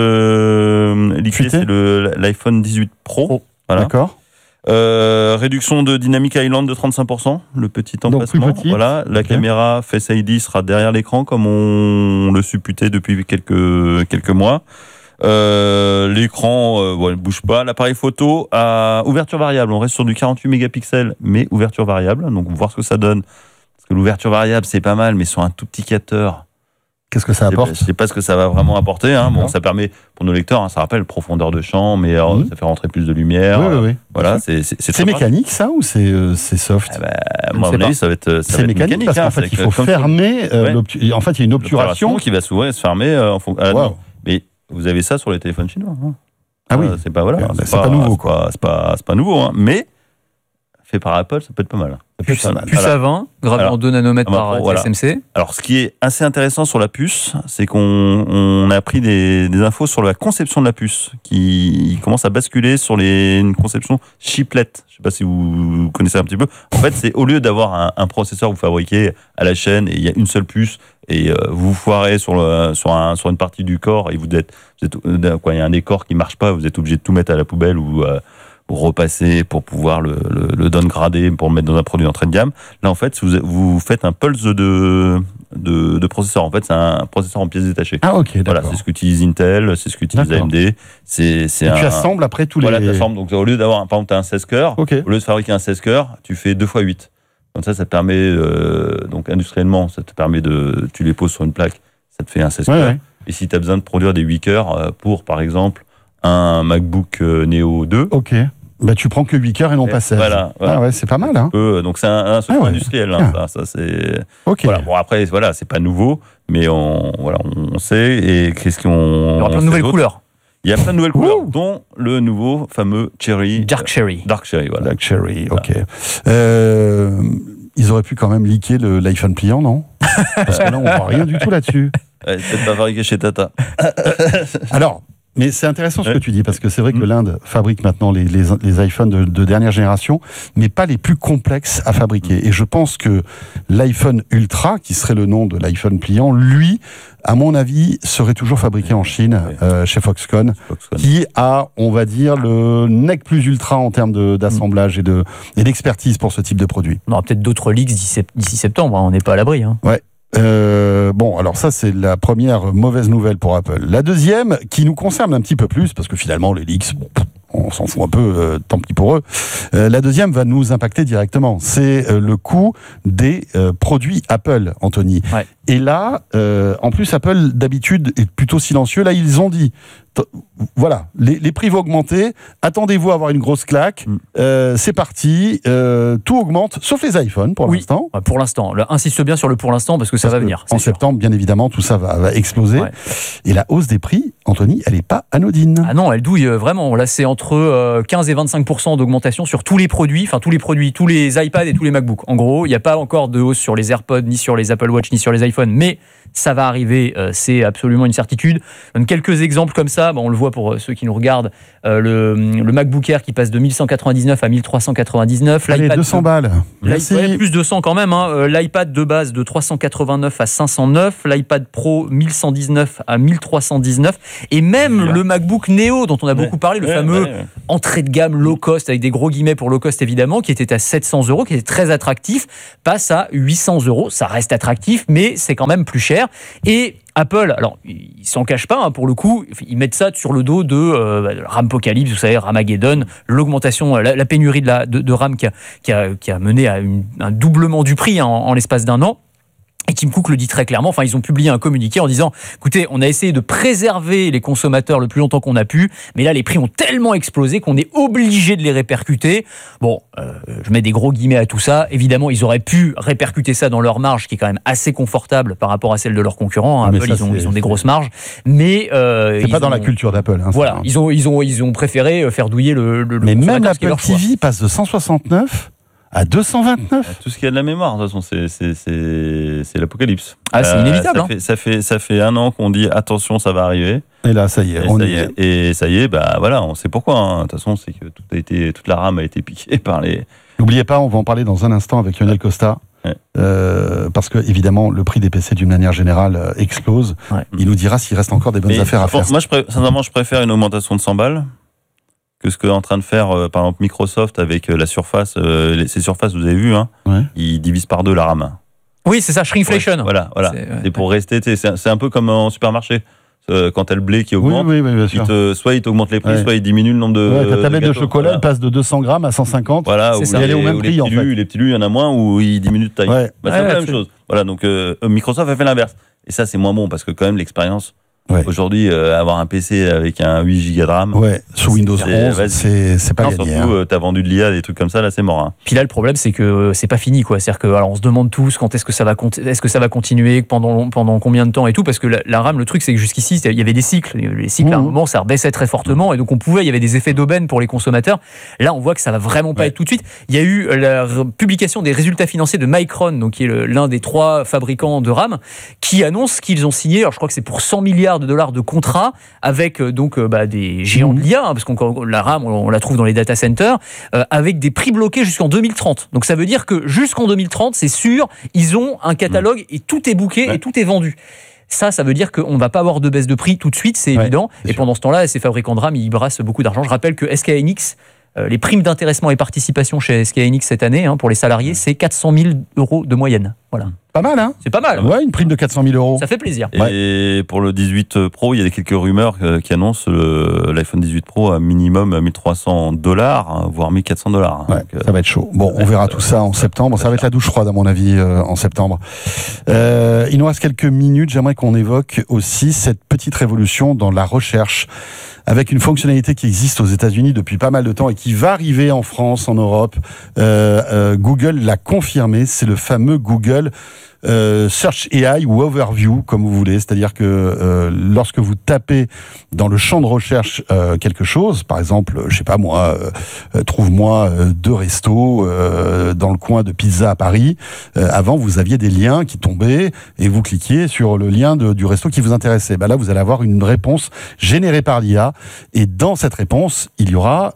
leaké, c'est l'iPhone 18 Pro. Voilà. D'accord. Réduction de Dynamic Island de 35%, le petit emplacement. plus petite. Voilà, la caméra Face ID sera derrière l'écran comme on le supputait depuis quelques mois. L'écran ne bouge pas. L'appareil photo à ouverture variable. On reste sur du 48 mégapixels, mais ouverture variable. Donc, voir ce que ça donne. Parce que l'ouverture variable, c'est pas mal, mais sur un tout petit capteur. Qu'est-ce que ça apporte? Je sais pas ce que ça va vraiment apporter. Hein. Bon, ça permet, pour nos lecteurs, hein, ça rappelle profondeur de champ, mais ça fait rentrer plus de lumière. Oui. Voilà, C'est mécanique, ça, ou c'est soft? Moi, à mon avis, ça va être mécanique, parce qu'en fait, il faut fermer. En fait, il y a une obturation qui va s'ouvrir et se fermer. Wow. Mais vous avez ça sur les téléphones chinois. Hein. Ah oui. C'est pas, C'est pas nouveau, quoi. C'est pas nouveau, hein. Mais fait par Apple, ça peut être pas mal. Puce A20, gravé en 2 nanomètres par TSMC. Alors, ce qui est assez intéressant sur la puce, c'est qu'on a appris des infos sur la conception de la puce, qui commence à basculer sur une conception chiplet. Je ne sais pas si vous connaissez un petit peu. En fait, c'est au lieu d'avoir un processeur que vous fabriquez à la chaîne et il y a une seule puce et vous foirez sur une partie du corps et il y a un des corps qui ne marche pas, vous êtes obligé de tout mettre à la poubelle ou repasser pour pouvoir le downgrader, pour le mettre dans un produit d'entrée de gamme. Là, en fait, vous faites un pulse de processeur. En fait, c'est un processeur en pièces détachées. Ah, ok, d'accord. Voilà, c'est ce qu'utilise Intel, c'est ce qu'utilise AMD. Et tu assembles après tous les... Voilà, tu assembles. Donc, au lieu d'avoir, par exemple, tu as un 16 cœurs, au lieu de fabriquer un 16 cœurs, tu fais 2 x 8. Comme ça te permet, donc industriellement, ça te permet tu les poses sur une plaque, ça te fait un 16 cœurs. Ouais. Et si tu as besoin de produire des 8 cœurs pour, par exemple, un MacBook Neo 2. Ok. Bah, tu prends que 8 cœurs et non pas 16. Voilà. Ah ouais, c'est pas mal. Hein. Donc c'est un secret industriel. Hein, ça c'est. Ok. Voilà. Bon, après, c'est pas nouveau, mais on sait. Et qu'est-ce qu'on. Il y aura plein de nouvelles couleurs. Il y a plein de nouvelles couleurs, dont le nouveau fameux Cherry. Dark Cherry. Dark Cherry, voilà. Dark Cherry, ok. Ils auraient pu quand même leaker l'iPhone pliant, non? Parce que là, on voit rien du tout là-dessus. Peut-être pas fabriqué chez Tata. Alors, mais c'est intéressant ce que tu dis, parce que c'est vrai que l'Inde fabrique maintenant les iPhones de dernière génération, mais pas les plus complexes à fabriquer. Et je pense que l'iPhone Ultra, qui serait le nom de l'iPhone pliant, lui, à mon avis, serait toujours fabriqué en Chine, chez Foxconn, qui a, on va dire, le nec plus ultra en termes d'assemblage et d'expertise pour ce type de produit. On aura peut-être d'autres leaks d'ici septembre, hein, on n'est pas à l'abri. Hein. Ouais. Bon, alors ça, c'est la première mauvaise nouvelle pour Apple. La deuxième, qui nous concerne un petit peu plus, parce que finalement, les leaks, on s'en fout un peu, tant pis pour eux. La deuxième va nous impacter directement. C'est le coût des produits Apple, Anthony. Ouais. Et là, en plus, Apple, d'habitude, est plutôt silencieux. Là, ils ont dit, voilà, les prix vont augmenter, attendez-vous à avoir une grosse claque, c'est parti, tout augmente, sauf les iPhones, pour l'instant. Ouais, pour l'instant. Insiste bien sur le pour l'instant, parce que ça va venir. En septembre, bien évidemment, tout ça va exploser. Ouais. Et la hausse des prix, Anthony, elle n'est pas anodine. Ah non, elle douille vraiment. Là, c'est entre 15 et 25% d'augmentation sur tous les produits, tous les iPads et tous les MacBooks. En gros, il n'y a pas encore de hausse sur les AirPods, ni sur les Apple Watch, ni sur les iPhones, mais ça va arriver, c'est absolument une certitude. Je donne quelques exemples comme ça, on le voit pour ceux qui nous regardent, le MacBook Air qui passe de 1199 à 1399, Allez, 200 balles. Merci. Ouais, plus 200 quand même, l'iPad de base de 389 à 509, l'iPad Pro 1119 à 1319, et même le MacBook Neo dont on a beaucoup parlé, le fameux entrée de gamme low cost, avec des gros guillemets pour low cost évidemment, qui était à 700 €, qui était très attractif, passe à 800 €. Ça reste attractif, mais c'est quand même plus cher. Et Apple, alors ils s'en cachent pas, pour le coup, ils mettent ça sur le dos de Ramopocalypse, vous savez, Ramageddon, l'augmentation, la pénurie de RAM qui a mené à un doublement du prix en l'espace d'un an. Et Tim Cook le dit très clairement, ils ont publié un communiqué en disant, écoutez, on a essayé de préserver les consommateurs le plus longtemps qu'on a pu, mais là les prix ont tellement explosé qu'on est obligé de les répercuter. Je mets des gros guillemets à tout ça. Évidemment, ils auraient pu répercuter ça dans leur marge, qui est quand même assez confortable par rapport à celle de leurs concurrents. Apple, ils ont des grosses marges, mais c'est pas dans la culture d'Apple. Voilà, ils ont préféré faire douiller le mais même l'Apple TV passe de 169 à 229. Tout ce qui a de la mémoire, de toute façon, c'est l'apocalypse. Ah, c'est inévitable. Ça fait un an qu'on dit attention, ça va arriver. Et là, ça y est, Et ça y est, voilà, on sait pourquoi. De toute façon, c'est que toute la RAM a été piquée par les. N'oubliez pas, on va en parler dans un instant avec Lionel Costa. Ouais. Parce que évidemment le prix des PC d'une manière générale explose. Ouais. Il nous dira s'il reste encore des bonnes affaires à faire. Moi, sincèrement, je préfère une augmentation de 100 balles que ce qu'est en train de faire, par exemple, Microsoft avec la Surface. Ces Surfaces, vous avez vu, ils divisent par 2 la RAM. Oui, c'est ça, shrinkflation. Voilà. C'est pour rester. C'est un peu comme en supermarché. Quand t'as le blé qui augmente, oui, bien sûr. soit il t'augmente les prix, soit il diminue le nombre de. Ta tablette de chocolat, elle passe de 200 grammes à 150. Voilà, il est au même prix, en fait. Les petits lus, il y en a moins, où il diminue de taille. Ouais. C'est la même chose. Voilà, donc Microsoft a fait l'inverse. Et ça, c'est moins bon, parce que quand même, l'expérience. Aujourd'hui, avoir un PC avec un 8 Go de RAM. Sous Windows 11, c'est pas gagné. Surtout, t'as vendu de l'IA, des trucs comme ça, là, c'est mort. Puis là, le problème, c'est que c'est pas fini, quoi. C'est-à-dire que, alors, on se demande tous quand est-ce que ça va continuer, pendant combien de temps et tout, parce que la RAM, le truc, c'est que jusqu'ici, il y avait des cycles. Les cycles, à un moment, ça rebaissait très fortement, et donc il y avait des effets d'aubaine pour les consommateurs. Là, on voit que ça va vraiment pas être tout de suite. Il y a eu la publication des résultats financiers de Micron, donc qui est l'un des 3 fabricants de RAM, qui annonce qu'ils ont signé, alors je crois que c'est pour 100 milliards de dollars de contrats avec des géants de l'IA, parce que la RAM, on la trouve dans les data centers, avec des prix bloqués jusqu'en 2030. Donc ça veut dire que jusqu'en 2030, c'est sûr, ils ont un catalogue et tout est booké et tout est vendu. Ça veut dire qu'on ne va pas avoir de baisse de prix tout de suite, c'est évident. Et pendant ce temps-là, ces fabricants de RAM, ils brassent beaucoup d'argent. Je rappelle que SK hynix, les primes d'intéressement et participation chez SK hynix cette année, pour les salariés, c'est 400 000 € de moyenne. Voilà. Pas mal, hein? C'est pas mal. Ouais, une prime de 400 000 €. Ça fait plaisir. Et pour le 18 Pro, il y a quelques rumeurs qui annoncent l'iPhone 18 Pro à minimum $1,300, voire $1,400. Ouais, ça va être chaud. Bon, on verra tout ça en septembre. Ça va être la douche froide, à mon avis, en septembre. Il nous reste quelques minutes. J'aimerais qu'on évoque aussi cette petite révolution dans la recherche, avec une fonctionnalité qui existe aux États-Unis depuis pas mal de temps et qui va arriver en France, en Europe. Google l'a confirmé, c'est le fameux Google Search AI ou Overview, comme vous voulez. C'est-à-dire que lorsque vous tapez dans le champ de recherche quelque chose, par exemple, je sais pas moi, trouve-moi 2 restos dans le coin de Pizza à Paris. Avant, vous aviez des liens qui tombaient et vous cliquiez sur le lien du resto qui vous intéressait. Là, vous allez avoir une réponse générée par l'IA, et dans cette réponse, il y aura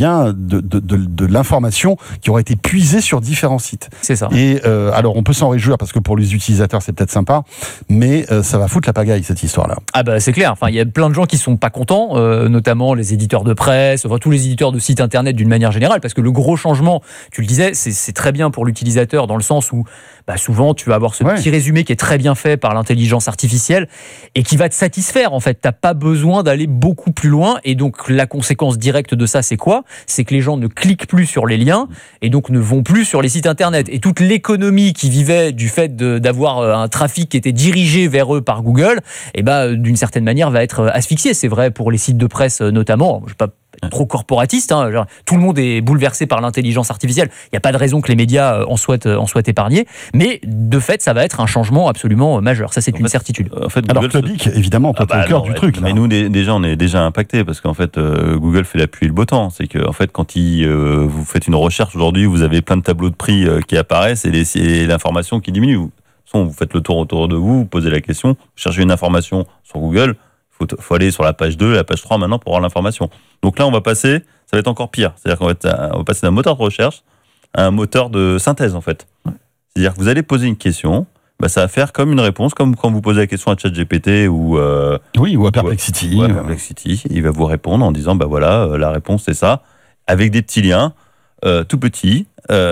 de l'information qui aura été puisée sur différents sites. C'est ça. Et alors, on peut s'en réjouir sûr, parce que pour les utilisateurs, c'est peut-être sympa, mais ça va foutre la pagaille, cette histoire-là. Ah bah c'est clair, enfin, il y a plein de gens qui sont pas contents, notamment les éditeurs de presse, enfin, tous les éditeurs de sites internet d'une manière générale, parce que le gros changement, tu le disais, c'est très bien pour l'utilisateur dans le sens où souvent tu vas avoir ce petit résumé qui est très bien fait par l'intelligence artificielle et qui va te satisfaire en fait. T'as pas besoin d'aller beaucoup plus loin et donc la conséquence directe de ça c'est quoi ? C'est que les gens ne cliquent plus sur les liens et donc ne vont plus sur les sites internet. Et toute l'économie qui vivait du fait d'avoir un trafic qui était dirigé vers eux par Google, d'une certaine manière va être asphyxié. C'est vrai pour les sites de presse notamment. Je ne vais pas être trop corporatiste, hein. Genre, tout le monde est bouleversé par l'intelligence artificielle. Il n'y a pas de raison que les médias en soient épargnés. Mais de fait, ça va être un changement absolument majeur. Ça, c'est une certitude. En fait, alors Clubic, évidemment, toi, t'es au cœur du truc. Mais nous, déjà, on est déjà impactés parce qu'en fait, Google fait la pluie et le beau temps. C'est qu'en fait, quand vous faites une recherche aujourd'hui, vous avez plein de tableaux de prix qui apparaissent et l'information qui diminue. Vous faites le tour autour de vous, vous posez la question, vous cherchez une information sur Google, faut aller sur la page 2, la page 3 maintenant pour avoir l'information. Donc là, ça va être encore pire. C'est-à-dire qu'on va passer d'un moteur de recherche à un moteur de synthèse, en fait. C'est-à-dire que vous allez poser une question, ça va faire comme une réponse, comme quand vous posez la question à ChatGPT ou à Perplexity. Perplexity. Il va vous répondre en disant, la réponse c'est ça, avec des petits liens, tout petits,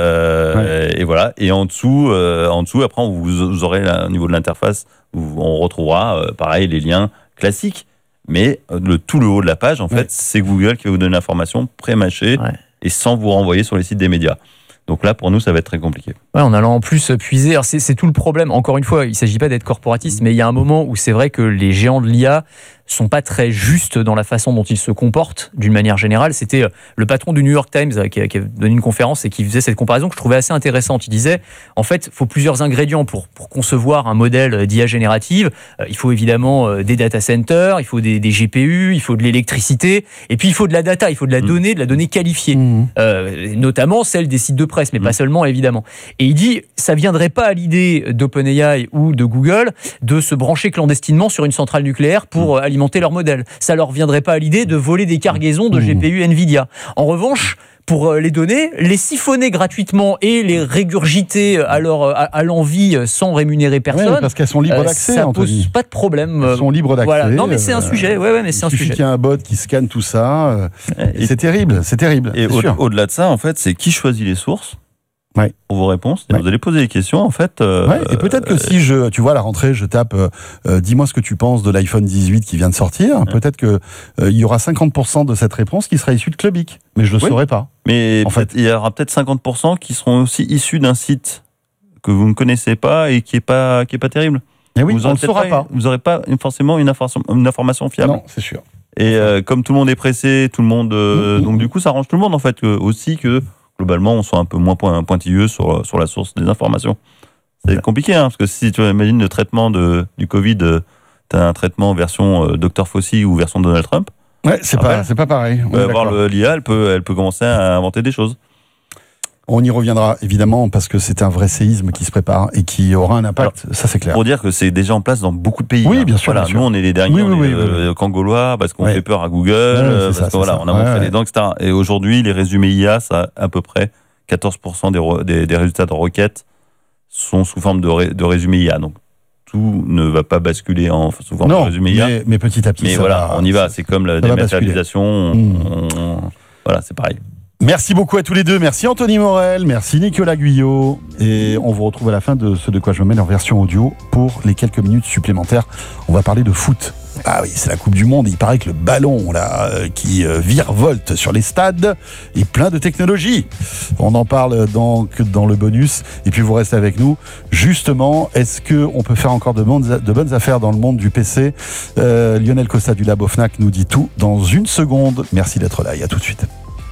et voilà. Et en dessous, après, vous aurez au niveau de l'interface, on retrouvera, pareil, les liens classiques. Mais tout le haut de la page, en fait, c'est Google qui va vous donner l'information pré-mâchée et sans vous renvoyer sur les sites des médias. Donc là, pour nous, ça va être très compliqué. En allant en plus puiser. Alors c'est tout le problème. Encore une fois, il ne s'agit pas d'être corporatiste, mais il y a un moment où c'est vrai que les géants de l'IA sont pas très justes dans la façon dont ils se comportent d'une manière générale. C'était le patron du New York Times qui a donné une conférence et qui faisait cette comparaison que je trouvais assez intéressante. Il disait, en fait, il faut plusieurs ingrédients pour concevoir un modèle d'IA générative. Il faut évidemment des data centers, il faut des GPU, il faut de l'électricité, et puis il faut de la data, il faut de la donnée qualifiée, notamment celle des sites de presse, mais pas seulement, évidemment. Et il dit, ça viendrait pas à l'idée d'OpenAI ou de Google de se brancher clandestinement sur une centrale nucléaire pour alimenter leur modèle. Ça leur viendrait pas à l'idée de voler des cargaisons de GPU Nvidia. En revanche, pour les données, les siphonner gratuitement et les régurgiter à l'envie sans rémunérer personne. Parce qu'elles sont libres d'accès, ça Anthony. Pose pas de problème. Elles sont libres d'accès. Voilà. Non, mais c'est un sujet. Mais c'est un sujet. Il suffit qu'il y ait un bot qui scanne tout ça. C'est terrible. Et au-delà de ça, en fait, c'est qui choisit les sources pour vos réponses. Vous allez poser des questions, en fait. Et peut-être que si tu vois, à la rentrée, je tape dis-moi ce que tu penses de l'iPhone 18 qui vient de sortir, peut-être que il y aura 50% de cette réponse qui sera issue de Clubic. Mais je le saurais pas. Mais en fait, il y aura peut-être 50% qui seront aussi issus d'un site que vous ne connaissez pas et qui est pas terrible. Et oui, on ne le saura pas. Vous n'aurez pas forcément une information fiable. Non, c'est sûr. Et comme tout le monde est pressé, tout le monde, donc du coup, ça arrange tout le monde en fait aussi que globalement, on soit un peu moins pointilleux sur la source des informations. C'est compliqué, parce que si tu imagines le traitement du Covid, tu as un traitement version Dr Fauci ou version Donald Trump. C'est pas pareil. L'IA, elle peut commencer à inventer des choses. On y reviendra évidemment parce que c'est un vrai séisme qui se prépare et qui aura un impact, ça c'est clair. Pour dire que c'est déjà en place dans beaucoup de pays. Oui, bien sûr. Voilà, nous on est les derniers, Congolais, parce qu'on fait peur à Google, on a montré les dents, etc. Et aujourd'hui, les résumés IA, ça à peu près 14% des résultats de requêtes sont sous forme de résumés IA. Donc tout ne va pas basculer sous forme de résumé IA. Mais petit à petit. Mais on y va. C'est comme la dématérialisation. Voilà, c'est pareil. Merci beaucoup à tous les deux. Merci Anthony Morel, merci Nicolas Guyot. Et on vous retrouve à la fin de ce De quoi je me mêle en version audio pour les quelques minutes supplémentaires. On va parler de foot. Ah oui, c'est la Coupe du Monde. Il paraît que le ballon là, qui virevolte sur les stades est plein de technologie. On en parle donc dans le bonus. Et puis vous restez avec nous. Justement, est-ce qu'on peut faire encore de bonnes affaires dans le monde du PC ? Lionel Costa du Labo Fnac nous dit tout dans une seconde. Merci d'être là et à tout de suite.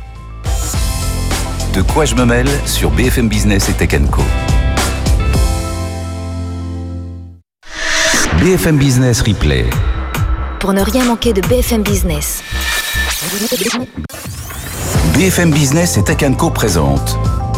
De quoi je me mêle sur BFM Business et Tech & Co. BFM Business Replay. Pour ne rien manquer de BFM Business. BFM Business et Tech & Co présente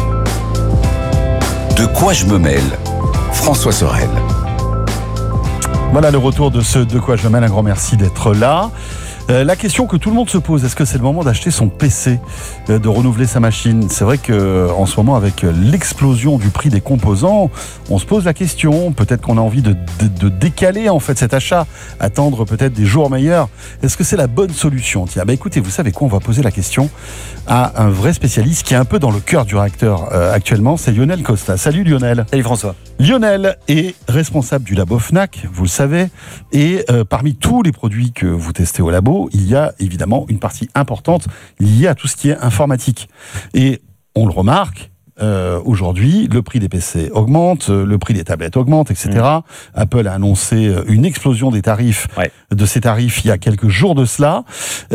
De quoi je me mêle, François Sorel. Voilà le retour de ce De quoi je me mêle. Un grand merci d'être là. La question que tout le monde se pose, est-ce que c'est le moment d'acheter son PC, de renouveler sa machine? C'est vrai qu'en ce moment, avec l'explosion du prix des composants, on se pose la question. Peut-être qu'on a envie de décaler en fait cet achat, attendre peut-être des jours meilleurs. Est-ce que c'est la bonne solution? Tiens, écoutez, vous savez quoi? On va poser la question à un vrai spécialiste qui est un peu dans le cœur du réacteur actuellement. C'est Lionel Costa. Salut Lionel. Salut François. Lionel est responsable du labo Fnac, vous le savez, et parmi tous les produits que vous testez au labo, il y a évidemment une partie importante liée à tout ce qui est informatique. Et on le remarque, aujourd'hui, le prix des PC augmente, le prix des tablettes augmente, etc. Apple a annoncé une explosion des tarifs, de ces tarifs il y a quelques jours de cela.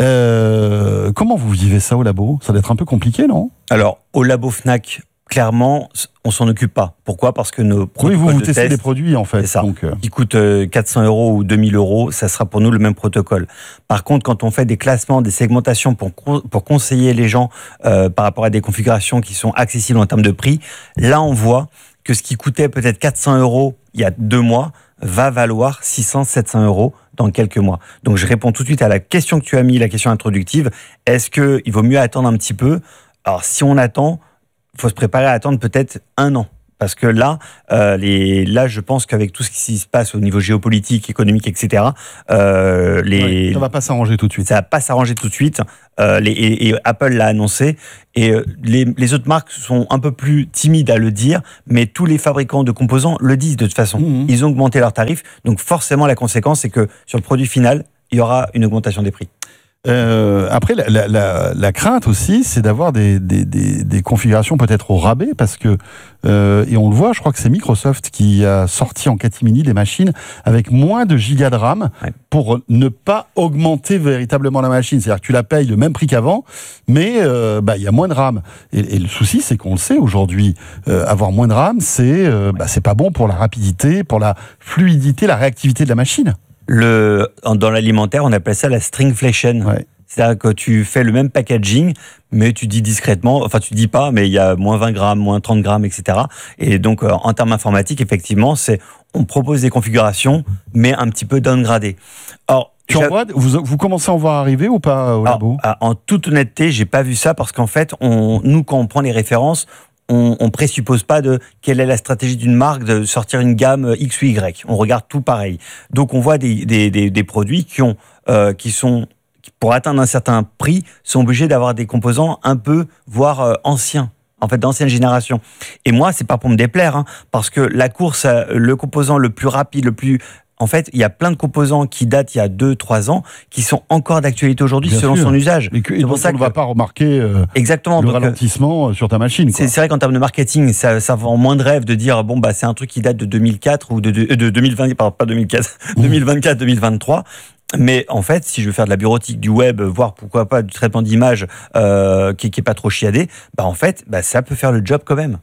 Comment vous vivez ça au labo? Ça doit être un peu compliqué, non? Alors, au labo Fnac, clairement, on s'en occupe pas. Pourquoi? Parce que nos produits. Oui, vous testez des produits, en fait. C'est ça. Donc, qui coûtent 400 € ou 2000 €, ça sera pour nous le même protocole. Par contre, quand on fait des classements, des segmentations pour conseiller les gens par rapport à des configurations qui sont accessibles en termes de prix, là, on voit que ce qui coûtait peut-être 400 € il y a 2 mois va valoir 600-700 € dans quelques mois. Donc, je réponds tout de suite à la question que tu as mis, la question introductive. Est-ce qu'il vaut mieux attendre un petit peu? Alors, si on attend, il faut se préparer à attendre peut-être 1 an. Parce que là, je pense qu'avec tout ce qui se passe au niveau géopolitique, économique, etc., ça va pas s'arranger tout de suite. Ça va pas s'arranger tout de suite. Et Apple l'a annoncé. Et les autres marques sont un peu plus timides à le dire, mais tous les fabricants de composants le disent de toute façon. Ils ont augmenté leurs tarifs. Donc forcément, la conséquence, c'est que sur le produit final, il y aura une augmentation des prix. Après, la crainte aussi, c'est d'avoir des configurations peut-être au rabais, parce que, et on le voit, je crois que c'est Microsoft qui a sorti en catimini des machines avec moins de gigas de RAM pour ne pas augmenter véritablement la machine. C'est-à-dire que tu la payes le même prix qu'avant, mais il y a moins de RAM. Et le souci, c'est qu'on le sait aujourd'hui, avoir moins de RAM, c'est pas bon pour la rapidité, pour la fluidité, la réactivité de la machine. Dans l'alimentaire, on appelle ça la stringflation. C'est-à-dire que tu fais le même packaging, mais tu dis discrètement, enfin tu dis pas, mais il y a moins 20 grammes, moins 30 grammes, etc. Et donc, en termes informatiques, effectivement, on propose des configurations, mais un petit peu downgradées. Or, vous commencez à en voir arriver ou pas au labo? En toute honnêteté, j'ai pas vu ça parce qu'en fait, nous, quand on prend les références, on présuppose pas de quelle est la stratégie d'une marque de sortir une gamme X ou Y. On regarde tout pareil. Donc on voit des produits qui sont pour atteindre un certain prix sont obligés d'avoir des composants un peu voire anciens. En fait, d'ancienne génération. Et moi, c'est pas pour me déplaire, parce que la course, le composant le plus rapide, en fait, il y a plein de composants qui datent il y a 2-3 ans, qui sont encore d'actualité aujourd'hui selon son usage. Et pour ça qu'on ne va pas remarquer le ralentissement sur ta machine. C'est vrai qu'en termes de marketing, ça vend moins de rêve de dire c'est un truc qui date de 2004 ou de 2020, pardon, pas 2004, 2024, 2023. Mais en fait, si je veux faire de la bureautique, du web, voire pourquoi pas du traitement d'image qui est pas trop chiadé, en fait, ça peut faire le job quand même.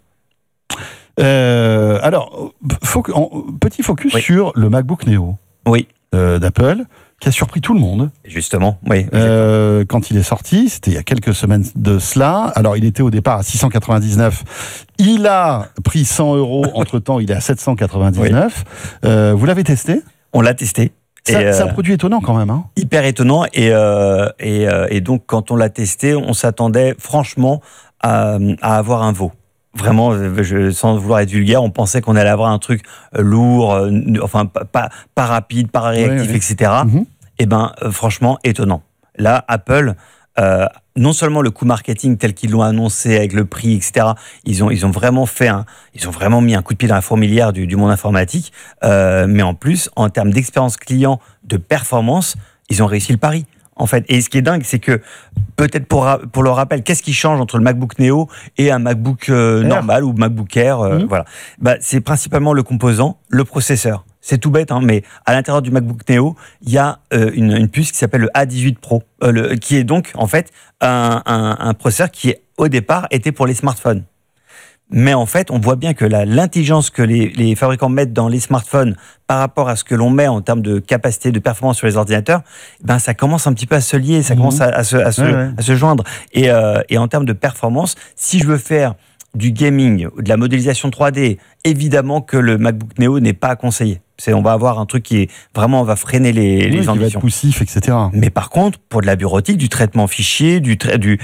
Alors, petit focus sur le MacBook Neo d'Apple, qui a surpris tout le monde. Justement, oui. Quand il est sorti, c'était il y a quelques semaines de cela. Alors, il était au départ à 699. Il a pris 100 €. Entre-temps, il est à 799. Vous l'avez testé? On l'a testé. C'est un produit étonnant quand même. Hyper étonnant. Et donc, quand on l'a testé, on s'attendait franchement à avoir un veau. Vraiment, sans vouloir être vulgaire, on pensait qu'on allait avoir un truc lourd, enfin pas rapide, pas réactif, etc. Et franchement, étonnant. Là, Apple, non seulement le coût marketing tel qu'ils l'ont annoncé avec le prix, etc. Ils ont vraiment mis un coup de pied dans la fourmilière du monde informatique. Mais en plus, en termes d'expérience client, de performance, ils ont réussi le pari. En fait, et ce qui est dingue, c'est que peut-être pour le rappel, qu'est-ce qui change entre le MacBook Neo et un MacBook normal ou MacBook Air, voilà. C'est principalement le composant, le processeur. C'est tout bête, mais à l'intérieur du MacBook Neo, il y a une puce qui s'appelle le A18 Pro, qui est donc en fait un processeur qui au départ était pour les smartphones. Mais en fait, on voit bien que l'intelligence que les fabricants mettent dans les smartphones par rapport à ce que l'on met en termes de capacité de performance sur les ordinateurs, ça commence un petit peu à se lier, ça commence à se joindre. Et en termes de performance, si je veux faire du gaming, de la modélisation 3D, évidemment que le MacBook Neo n'est pas à conseiller. On va avoir un truc qui est vraiment, on va freiner les qui va être ambitions. poussif, etc. Mais par contre, pour de la bureautique, du traitement fichier, de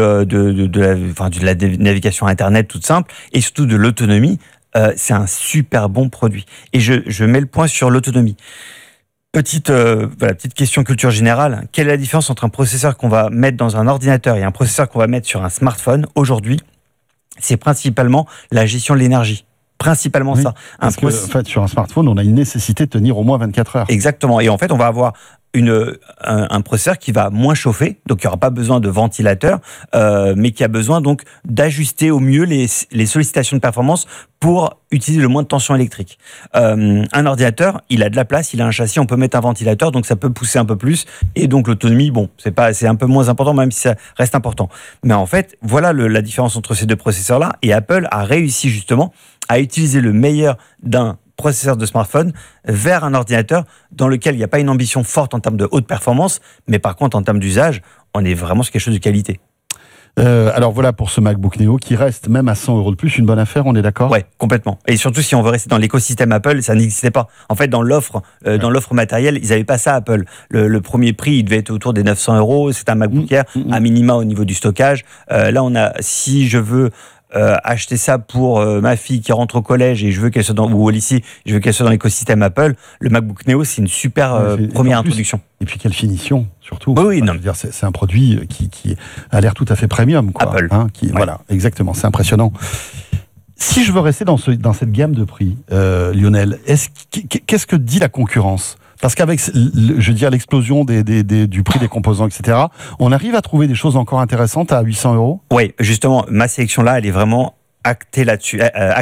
la navigation Internet toute simple, et surtout de l'autonomie, c'est un super bon produit. Et je mets le point sur l'autonomie. Petite question culture générale. Quelle est la différence entre un processeur qu'on va mettre dans un ordinateur et un processeur qu'on va mettre sur un smartphone aujourd'hui? C'est principalement la gestion de l'énergie. Principalement ça. Parce que, en fait, sur un smartphone, on a une nécessité de tenir au moins 24 heures. Exactement. Et en fait, on va avoir un processeur qui va moins chauffer, donc il n'y aura pas besoin de ventilateur, mais qui a besoin donc d'ajuster au mieux les sollicitations de performance pour utiliser le moins de tension électrique. Un ordinateur, il a de la place, il a un châssis, on peut mettre un ventilateur, donc ça peut pousser un peu plus, et donc l'autonomie, c'est un peu moins important, même si ça reste important. Mais en fait, voilà la différence entre ces deux processeurs-là, et Apple a réussi justement à utiliser le meilleur d'un processeur de smartphone vers un ordinateur dans lequel il n'y a pas une ambition forte en termes de haute performance, mais par contre en termes d'usage, on est vraiment sur quelque chose de qualité. Alors voilà pour ce MacBook Neo qui reste même à 100 € de plus, une bonne affaire, on est d'accord? Ouais, complètement. Et surtout si on veut rester dans l'écosystème Apple, ça n'existait pas. En fait, dans l'offre matérielle, ils n'avaient pas ça Apple. Le premier prix, il devait être autour des 900 €. C'est un MacBook Air à minima au niveau du stockage. Là, si je veux acheter ça pour ma fille qui rentre au collège et je veux qu'elle soit ou au lycée, je veux qu'elle soit dans l'écosystème Apple, le MacBook Neo, c'est une super première introduction. Et puis quelle finition, surtout. Oui, je veux dire, c'est un produit qui a l'air tout à fait premium, quoi. Apple. Voilà, exactement, c'est impressionnant. Si je veux rester dans cette gamme de prix, Lionel, qu'est-ce que dit la concurrence? Parce qu'avec, l'explosion du prix des composants, etc., on arrive à trouver des choses encore intéressantes à 800 €? Oui, justement, ma sélection-là, elle est vraiment axée là-dessus.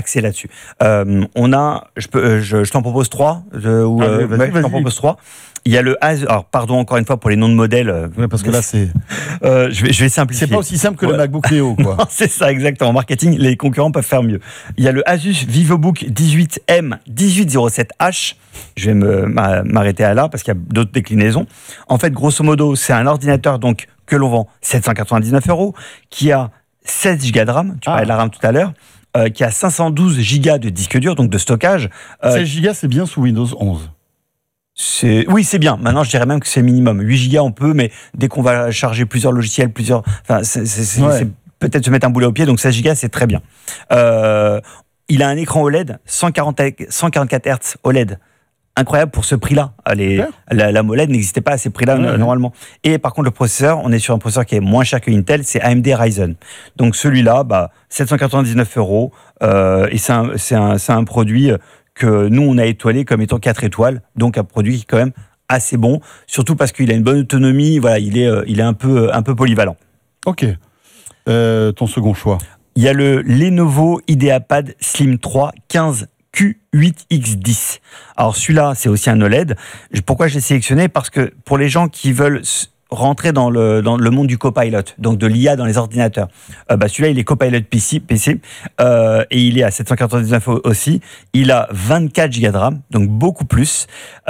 Je t'en propose 3. Je t'en propose 3. Il y a le Asus. Alors, pardon encore une fois pour les noms de modèles. Parce que là, c'est. Je vais simplifier. C'est pas aussi simple que le MacBook Neo, quoi. C'est ça, exactement. En marketing, les concurrents peuvent faire mieux. Il y a le Asus VivoBook 18M 1807H. Je vais m'arrêter à là parce qu'il y a d'autres déclinaisons. En fait, grosso modo, c'est un ordinateur donc que l'on vend 799 €, qui a 16 Go de RAM. Tu parlais de la RAM tout à l'heure. Qui a 512 Go de disque dur, donc de stockage. 16 Go, c'est bien sous Windows 11. Oui, c'est bien. Maintenant, je dirais même que c'est minimum. 8 Go, on peut, mais dès qu'on va charger plusieurs logiciels, c'est peut-être se mettre un boulet au pied, donc 16 Go, c'est très bien. Il a un écran OLED, 144 Hz OLED. Incroyable pour ce prix-là. La MOLED n'existait pas à ces prix-là normalement. Et par contre, le processeur, on est sur un processeur qui est moins cher que Intel, c'est AMD Ryzen. Donc celui-là, 799 €. Et c'est un produit que nous, on a étoilé comme étant 4 étoiles. Donc un produit qui est quand même assez bon, surtout parce qu'il a une bonne autonomie. Voilà, il est un peu polyvalent. Ok. Ton second choix? Il y a le Lenovo IdeaPad Slim 3 15 Q8X10. Alors celui-là, c'est aussi un OLED. Pourquoi je l'ai sélectionné? Parce que pour les gens qui veulent rentrer dans le monde du Copilot, donc de l'IA dans les ordinateurs, celui-là, il est Copilot PC et il est à 799 € aussi. Il a 24 Go de RAM, donc beaucoup plus.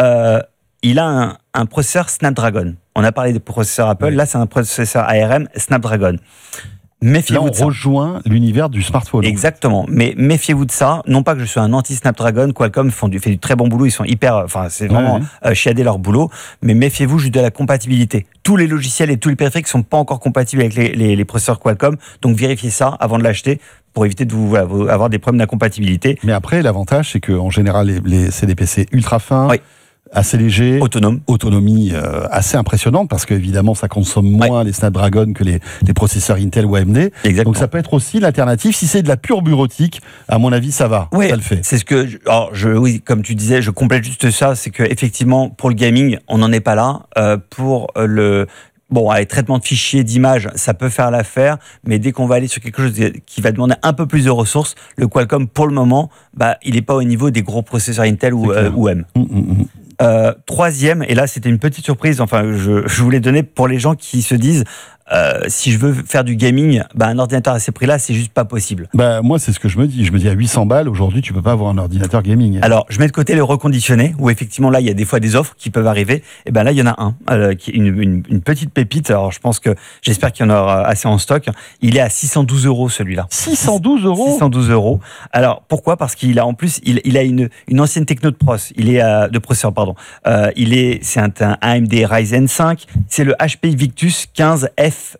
Il a un processeur Snapdragon. On a parlé des processeurs Apple, là c'est un processeur ARM Snapdragon. Méfiez-vous de ça. On rejoint l'univers du smartphone. Exactement. Mais méfiez-vous de ça. Non pas que je sois un anti-Snapdragon. Qualcomm fait du très bon boulot. Ils sont c'est vraiment chiadé leur boulot. Mais méfiez-vous juste de la compatibilité. Tous les logiciels et tous les périphériques ne sont pas encore compatibles avec les processeurs Qualcomm. Donc vérifiez ça avant de l'acheter pour éviter de avoir des problèmes d'incompatibilité. Mais après, l'avantage, c'est qu'en général, c'est des PC ultra fins. Oui. Assez léger, autonomie assez impressionnante parce qu'évidemment ça consomme moins les Snapdragon que les processeurs Intel ou AMD. Exactement. Donc ça peut être aussi l'alternative. Si c'est de la pure bureautique, à mon avis ça va, ça le fait. C'est ce que oui, comme tu disais, je complète juste ça, c'est que effectivement pour le gaming on n'en est pas là. Pour le traitement de fichiers, d'images, ça peut faire l'affaire, mais dès qu'on va aller sur quelque chose qui va demander un peu plus de ressources, le Qualcomm pour le moment, il n'est pas au niveau des gros processeurs Intel ou M. Troisième, et là c'était une petite surprise, je voulais donner pour les gens qui se disent si je veux faire du gaming, un ordinateur à ces prix-là, c'est juste pas possible. Moi, c'est ce que je me dis. Je me dis, à 800 balles, aujourd'hui, tu peux pas avoir un ordinateur gaming. Alors, je mets de côté le reconditionné, où effectivement, là, il y a des fois des offres qui peuvent arriver. Et là, il y en a un, qui est une petite pépite. Alors, j'espère qu'il y en aura assez en stock. Il est à 612 €, celui-là. 612 €? 612 €. Alors, pourquoi? Parce qu'il a, en plus, il a une ancienne techno de processeur, pardon. C'est un AMD Ryzen 5. C'est le HP Victus 15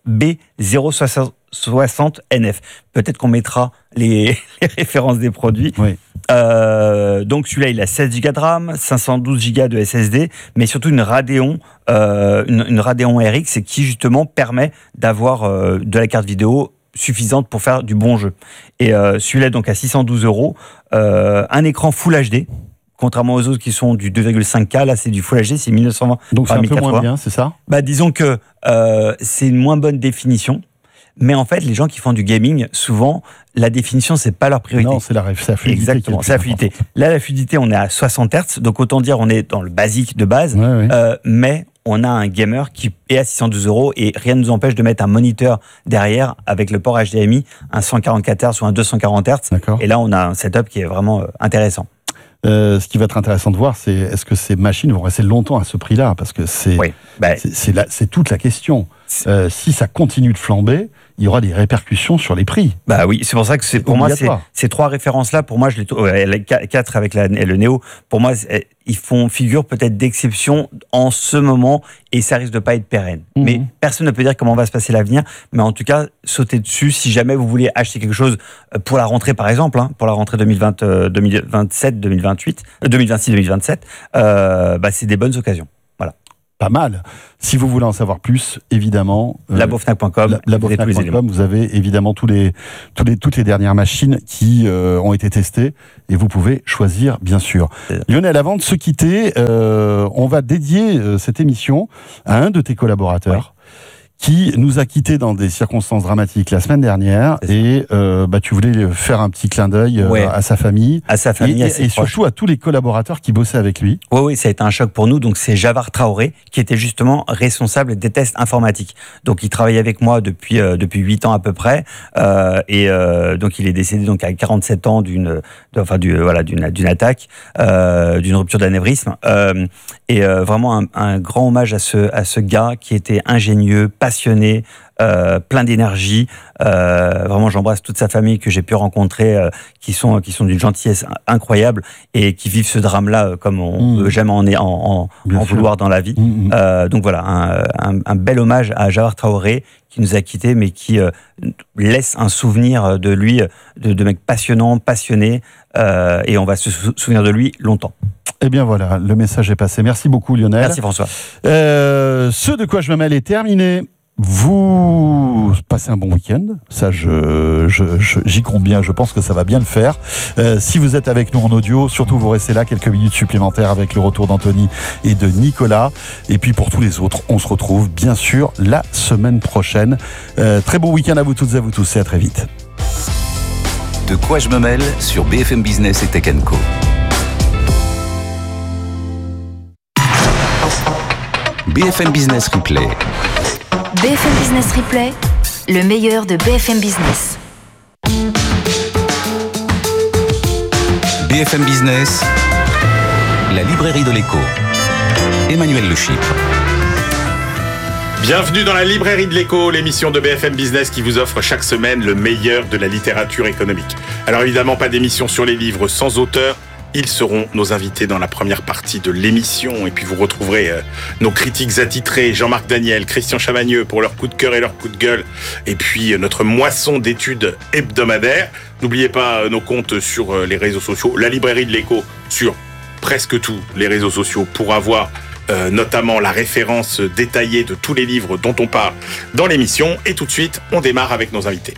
FB060NF. Peut-être qu'on mettra les références des produits. Oui. Donc celui-là, il a 16 Go de RAM, 512 Go de SSD, mais surtout une Radeon RX qui justement permet d'avoir de la carte vidéo suffisante pour faire du bon jeu. Et celui-là, donc à 612 €, un écran Full HD. Contrairement aux autres qui sont du 2,5K, là c'est du Full HD, c'est 1920 donc par c'est un peu 1080. moins bien, c'est ça? Disons que c'est une moins bonne définition, mais en fait les gens qui font du gaming, souvent la définition c'est pas leur priorité. Non, c'est la fluidité. Exactement, c'est la fluidité. Là la fluidité on est à 60 Hz, donc autant dire on est dans le basique de base, mais on a un gamer qui est à 612 € et rien ne nous empêche de mettre un moniteur derrière avec le port HDMI, un 144 Hz ou un 240 Hz. D'accord. Et là on a un setup qui est vraiment intéressant. Ce qui va être intéressant de voir, c'est est-ce que ces machines vont rester longtemps à ce prix-là? Parce que c'est toute la question. Si ça continue de flamber, il y aura des répercussions sur les prix. Oui, c'est pour ça que pour moi, ces trois références-là, pour moi, les 4 avec le Neo, pour moi, ils font figure peut-être d'exception en ce moment et ça risque de pas être pérenne. Mais personne ne peut dire comment va se passer l'avenir. Mais en tout cas, sautez dessus si jamais vous voulez acheter quelque chose pour la rentrée, par exemple, pour la rentrée 2027, 2028, 2026, 2027, c'est des bonnes occasions. Voilà. Pas mal. Si vous voulez en savoir plus, évidemment, labofnac.com, vous avez évidemment toutes les dernières machines qui ont été testées et vous pouvez choisir, bien sûr. Lionel, avant de se quitter, on va dédier cette émission à un de tes collaborateurs. Qui nous a quittés dans des circonstances dramatiques la semaine dernière et tu voulais faire un petit clin d'œil à sa famille. À sa famille, et surtout à tous les collaborateurs qui bossaient avec lui. Oui, ça a été un choc pour nous. Donc c'est Javar Traoré qui était justement responsable des tests informatiques. Donc il travaillait avec moi depuis 8 ans à peu près donc il est décédé donc à 47 ans d'une attaque, d'une rupture d'anévrisme vraiment un grand hommage à ce gars qui était ingénieux, passionné, plein d'énergie. Vraiment, j'embrasse toute sa famille que j'ai pu rencontrer, qui sont d'une gentillesse incroyable et qui vivent ce drame-là comme on ne peut jamais en vouloir dans la vie. Donc voilà, un bel hommage à Javar Traoré qui nous a quittés, mais qui laisse un souvenir de lui, de mec passionnant, passionné, et on va se souvenir de lui longtemps. Eh bien voilà, le message est passé. Merci beaucoup Lionel. Merci François. Ce de quoi je me mêle est terminé. Vous passez un bon week-end, ça j'y compte bien, je pense que ça va bien le faire. Si vous êtes avec nous en audio, surtout vous restez là quelques minutes supplémentaires avec le retour d'Anthony et de Nicolas. Et puis pour tous les autres, on se retrouve bien sûr la semaine prochaine. Très bon week-end à vous toutes et à vous tous et à très vite. De quoi je me mêle sur BFM Business et Tech & Co. BFM Business Replay. BFM Business Replay, le meilleur de BFM Business. BFM Business, la librairie de l'écho. Emmanuel Le Chypre. Bienvenue dans la librairie de l'écho, l'émission de BFM Business qui vous offre chaque semaine le meilleur de la littérature économique. Alors évidemment, pas d'émission sur les livres sans auteur. Ils seront nos invités dans la première partie de l'émission. Et puis vous retrouverez nos critiques attitrés, Jean-Marc Daniel, Christian Chavagneux pour leur coup de cœur et leur coup de gueule. Et puis notre moisson d'études hebdomadaires. N'oubliez pas nos comptes sur les réseaux sociaux. La librairie de l'écho sur presque tous les réseaux sociaux pour avoir notamment la référence détaillée de tous les livres dont on parle dans l'émission. Et tout de suite, on démarre avec nos invités.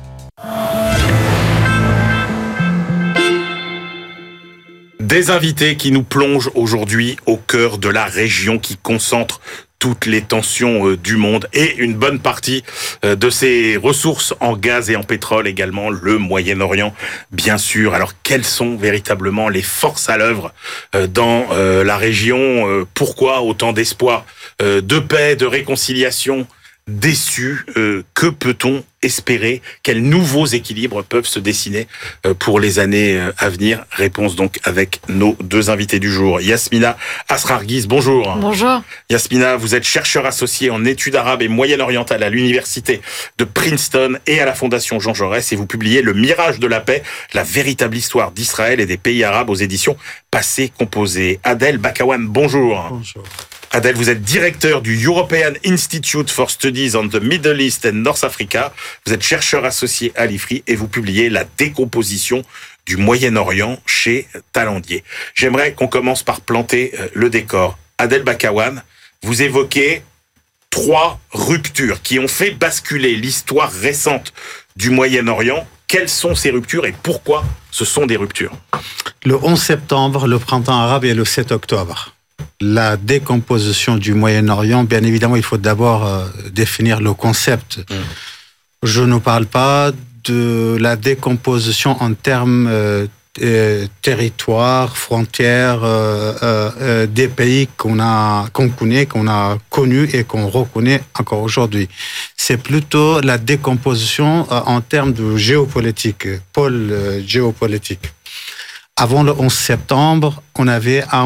Des invités qui nous plongent aujourd'hui au cœur de la région qui concentre toutes les tensions du monde et une bonne partie de ses ressources en gaz et en pétrole également, le Moyen-Orient, bien sûr. Alors, quelles sont véritablement les forces à l'œuvre dans la région? Pourquoi autant d'espoir de paix, de réconciliation déçu. Que peut-on espérer? Quels nouveaux équilibres peuvent se dessiner pour les années à venir? Réponse donc avec nos deux invités du jour. Yasmina Asrarguiz, bonjour. Bonjour. Yasmina, vous êtes chercheur associé en études arabes et moyen-orientales à l'université de Princeton et à la Fondation Jean Jaurès, et vous publiez Le Mirage de la paix, la véritable histoire d'Israël et des pays arabes aux éditions Passé Composé. Adel Bakawan, bonjour. Bonjour. Adel, vous êtes directeur du European Institute for Studies on the Middle East and North Africa. Vous êtes chercheur associé à l'IFRI et vous publiez La décomposition du Moyen-Orient chez Talandier. J'aimerais qu'on commence par planter le décor. Adel Bakawan, vous évoquez 3 ruptures qui ont fait basculer l'histoire récente du Moyen-Orient. Quelles sont ces ruptures et pourquoi ce sont des ruptures? Le 11 septembre, le printemps arabe et le 7 octobre. La décomposition du Moyen-Orient, bien évidemment, il faut d'abord définir le concept. Je ne parle pas de la décomposition en termes territoire, frontières, des pays qu'on connaît, qu'on a connus et qu'on reconnaît encore aujourd'hui. C'est plutôt la décomposition en termes de géopolitique, pôle géopolitique. Avant le 11 septembre, on avait un